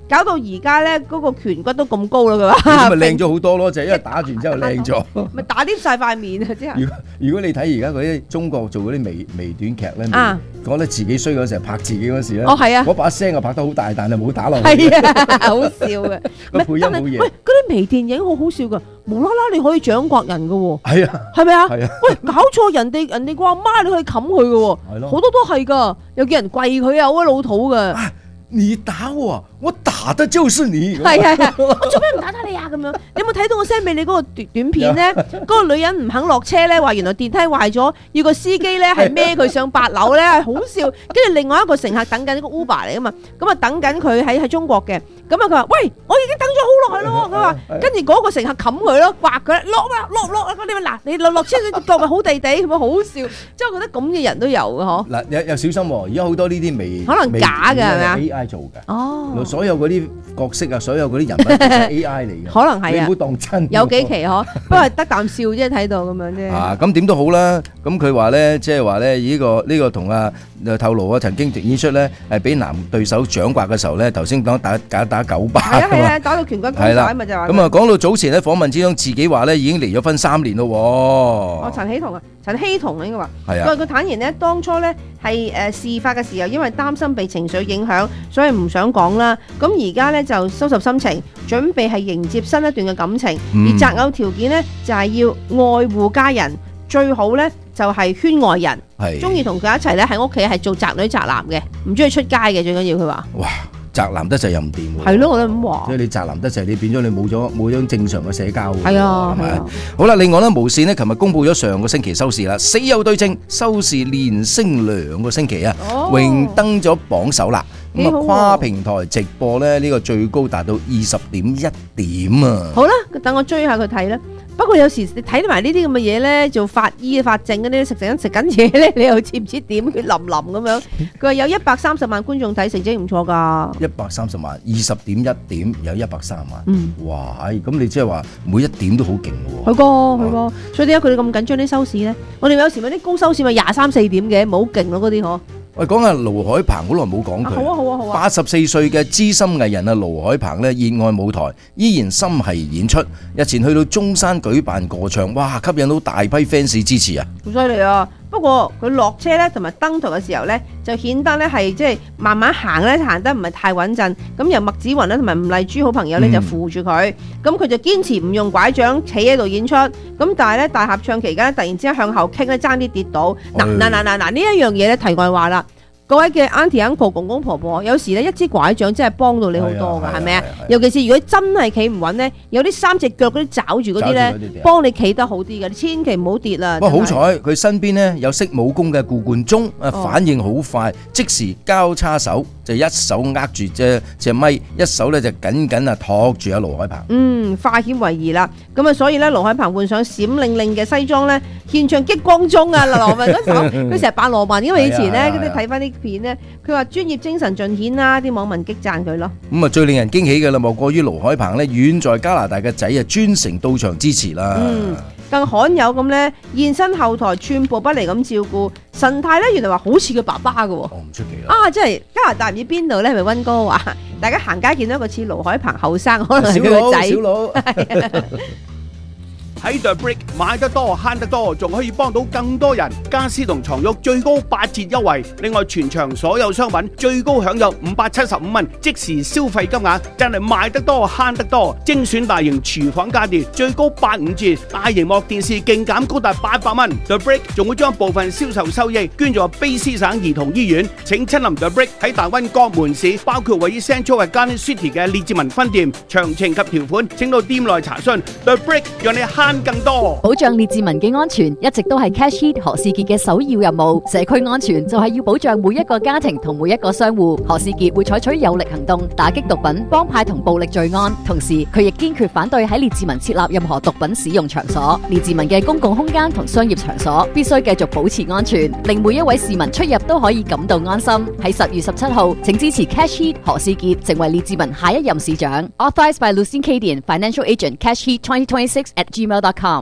搞到而家咧嗰個顴骨都咁高啦，佢話。 咁咪靚咗好多咯，就係因為打完之後靚咗。 咪打啲晒塊面啊！之後。 如果如果你睇而家嗰啲中國做嗰啲微微短劇咧，啊，講得自己衰嗰時候拍自己嗰時咧， 哦係啊， 嗰把聲啊拍得好大，但係冇打落去。 係啊，好笑嘅。 個配音好嘢。 喂，嗰啲微電影好好笑噶，無啦啦你可以掌摑人噶喎。 係啊。 係咪啊？ 係啊。 喂，搞錯人哋人哋個阿媽你可以冚佢噶喎。係咯。好多都係噶，又叫人跪佢啊，好鬼老土噶。 你打我，我打的就是你。 係係係，我做咩唔打打你啊？咁樣，你有冇睇到我 send 俾你嗰個短短片咧？嗰個女人唔肯落車咧，話原來電梯壞咗，要個司機咧係孭佢上八樓咧，係好笑。跟住另外一個乘客等緊呢個 Uber 嚟噶嘛，咁啊等緊佢喺喺中國嘅，咁啊佢話：喂，我已經等咗好耐咯。佢話，跟住嗰個乘客冚佢咯，刮佢落啊落落啊！嗰啲嗱，你落落車你腳咪好地地，咁啊好笑。即係我覺得咁嘅人都有嘅嗬。 嗱，有有小心喎，而家好多呢啲微可能假嘅係咪啊？ 做嘅哦， 所有嗰啲角色啊，所有嗰啲人物都係 A I 嚟嘅， 可能係啊， 你唔好當真。 有幾期嗬，不過得啖笑啫，睇到咁樣啫。 啊，咁點都好啦。咁佢話咧，即係話咧，呢個呢個同啊透露啊，曾經演出咧，係俾男對手掌摑嘅時候咧，頭先講打打打九巴。係啊係啊，打到拳骨高晒咪就話。咁啊，講到早前咧訪問之中，自己話咧已經離咗婚三年咯。哦， 陳希同啊。陳希同應該話， 佢話佢坦言咧，當初咧係誒事發嘅時候，因為擔心被情緒影響，所以唔想講啦。咁而家咧就收拾心情，準備係迎接新一段嘅感情。嗯、而擇偶條件咧就係、是、要愛護家人，最好咧就係、是、圈外人，中意同佢一齊咧喺屋企係做宅女宅男嘅，唔中意出街嘅，最緊要佢話。哇！ 宅男得滯又唔掂喎， 係咯，我都咁話。 即係你宅男得滯，你變咗你冇咗冇咗正常嘅社交喎。 係啊， 係咪？好啦，另外咧，無線呢，琴日公布咗上個星期收視啦，死有對證收視連升兩個星期啊，榮登咗榜首啦。咁啊，跨平台直播咧，呢個最高達到二十點一點啊。好啦， 等我追下佢睇啦。不過有時你睇埋呢啲咁嘅嘢咧，做法醫法證嗰啲食緊食緊嘢咧，你又知唔知點血淋淋咁樣？佢話有一百三十萬觀眾睇，成績唔錯㗎。 一百三十萬，二十點一點有一百三十萬。嗯，哇！咁你即係話每一點都好勁喎。 係個係個，所以點解佢哋咁緊張啲收視咧？我哋有時咪啲高收視咪廿三四點嘅，冇好勁咯嗰啲嗬。 喂，講下盧海鵬，好耐冇講佢。 好啊好啊好啊！ 八十四歲嘅資深藝人啊，盧海鵬咧熱愛舞台，依然心繫演出。日前去到中山舉辦歌唱，哇，吸引到大批 fans 支持啊！ 好犀利啊！不過佢落車咧同埋登台嘅時候咧，就顯得咧係即係慢慢行咧，行得唔係太穩陣。咁由麥子雲咧同埋吳麗珠好朋友咧就扶住佢，咁佢、嗯、就堅持唔用拐杖企喺度演出。咁但係咧大合唱期間咧，突然之間向後傾咧，爭啲跌倒。嗱嗱嗱嗱嗱呢一樣嘢咧，題外話啦。各位嘅 auntie uncle 公公婆婆，有時咧一支拐杖真係幫到你好多㗎，係咪啊？尤其是如果真係企唔穩咧，有啲三隻腳嗰啲抓住嗰啲咧，幫你企得好啲嘅，你千祈唔好跌啦。 不過好彩佢身邊咧有識武功嘅顧冠中，啊反應好快，即時交叉手，就一手握住隻隻咪，一手咧就緊緊啊托住阿盧海鵬。嗯， 化險為夷啦。咁啊，所以咧盧海鵬換上閃靈靈嘅西裝咧，現場激光中啊！羅文嗰首，佢成日扮羅文，因為以前咧嗰啲睇翻啲片咧，佢話專業精神盡顯啦，啲網民激讚佢咯。 咁啊，最令人驚喜嘅啦，莫過於盧海鵬咧遠在加拿大嘅仔啊，專程到場支持啦。 嗯，更罕有咁咧現身後台寸步不離咁照顧，神態咧原來話好似佢爸爸嘅喎。 哦，唔出奇啦。 啊，即係加拿大唔知邊度咧，係咪溫哥華？大家行街見到一個似盧海鵬後生，可能係佢個仔。 小佬，小佬。 喺 The Brick 買得多慳得多，仲可以幫到更多人。家私同床褥最高八折優惠，另外全場所有商品最高享有五百七十五蚊即時消費金額，真係買得多慳得多。精選大型廚房家電最高八五折，大螢幕電視勁減高達八百蚊。The Brick 仲會將部分銷售收益捐助卑詩省兒童醫院。請親臨 The Brick 喺大溫各門市，包括位於 Central 嘅 Garden City 嘅列治文分店。詳情及條款請到店內查詢。The Brick 讓你慳更多。 保障列治文嘅安全一直都係 Cash Heat 何士傑嘅首要任務。社區安全就係要保障每一個家庭同每一個商戶。何士傑會採取有力行動，打擊毒品、幫派同暴力罪案。同時，佢亦堅決反對喺列治文設立任何毒品使用場所。列治文嘅公共空間同商業場所必須繼續保持安全，令每一位市民出入都可以感到安心。喺十月十七號，請支持 Cash Heat 何士傑成為列治文下一任市長。Authorized by Lucien Cadian, Financial Agent, Cash Heat twenty twenty-six at gmail dot com。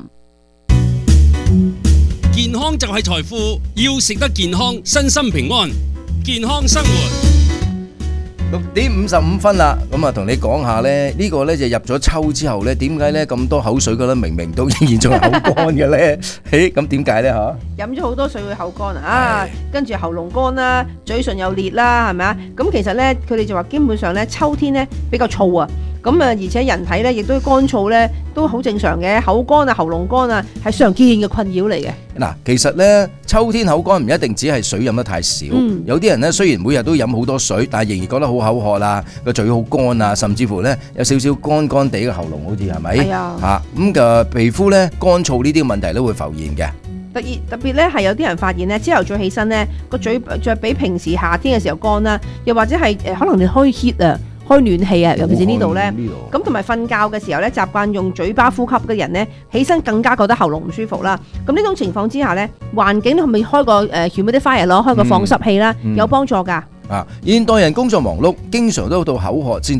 健康就係財富，要食得健康，身心平安，健康生活。 六點五十五分啦，咁啊同你講下咧，呢個咧就入咗秋之後咧，點解咧咁多口水覺得明明都仍然仲係口乾嘅咧？誒，咁點解咧嚇？ 飲咗好多水會口乾啊，跟住喉嚨乾啦，嘴唇又裂啦，係咪啊？咁其實咧，佢哋就話基本上咧，秋天咧比較燥啊。咁啊，而且人體咧亦都乾燥咧，都好正常嘅，口乾啊、喉嚨乾啊，係常見嘅困擾嚟嘅。 嗱，其實咧秋天口乾唔一定只係水飲得太少，嗯、有啲人咧雖然每日都飲好多水，但係仍然覺得好口渴啦，個嘴好乾啊，甚至乎咧有少少乾乾地嘅喉嚨，好似係咪？係啊，嚇咁嘅皮膚咧乾燥呢啲問題都會浮現嘅。 特別特別咧係有啲人發現咧，朝頭早起身咧個嘴就比平時夏天嘅時候乾啦，又或者係誒可能你開 heat 啊。開暖氣啊，尤其是呢度咧，咁同埋瞓覺嘅時候咧，習慣用嘴巴呼吸嘅人咧，起身更加覺得喉嚨唔舒服啦。咁呢種情況之下咧，環境係咪開個誒 humidifier 咯，開個放濕器啦，有幫助㗎。 啊，現代人工作忙碌，經常都到口渴先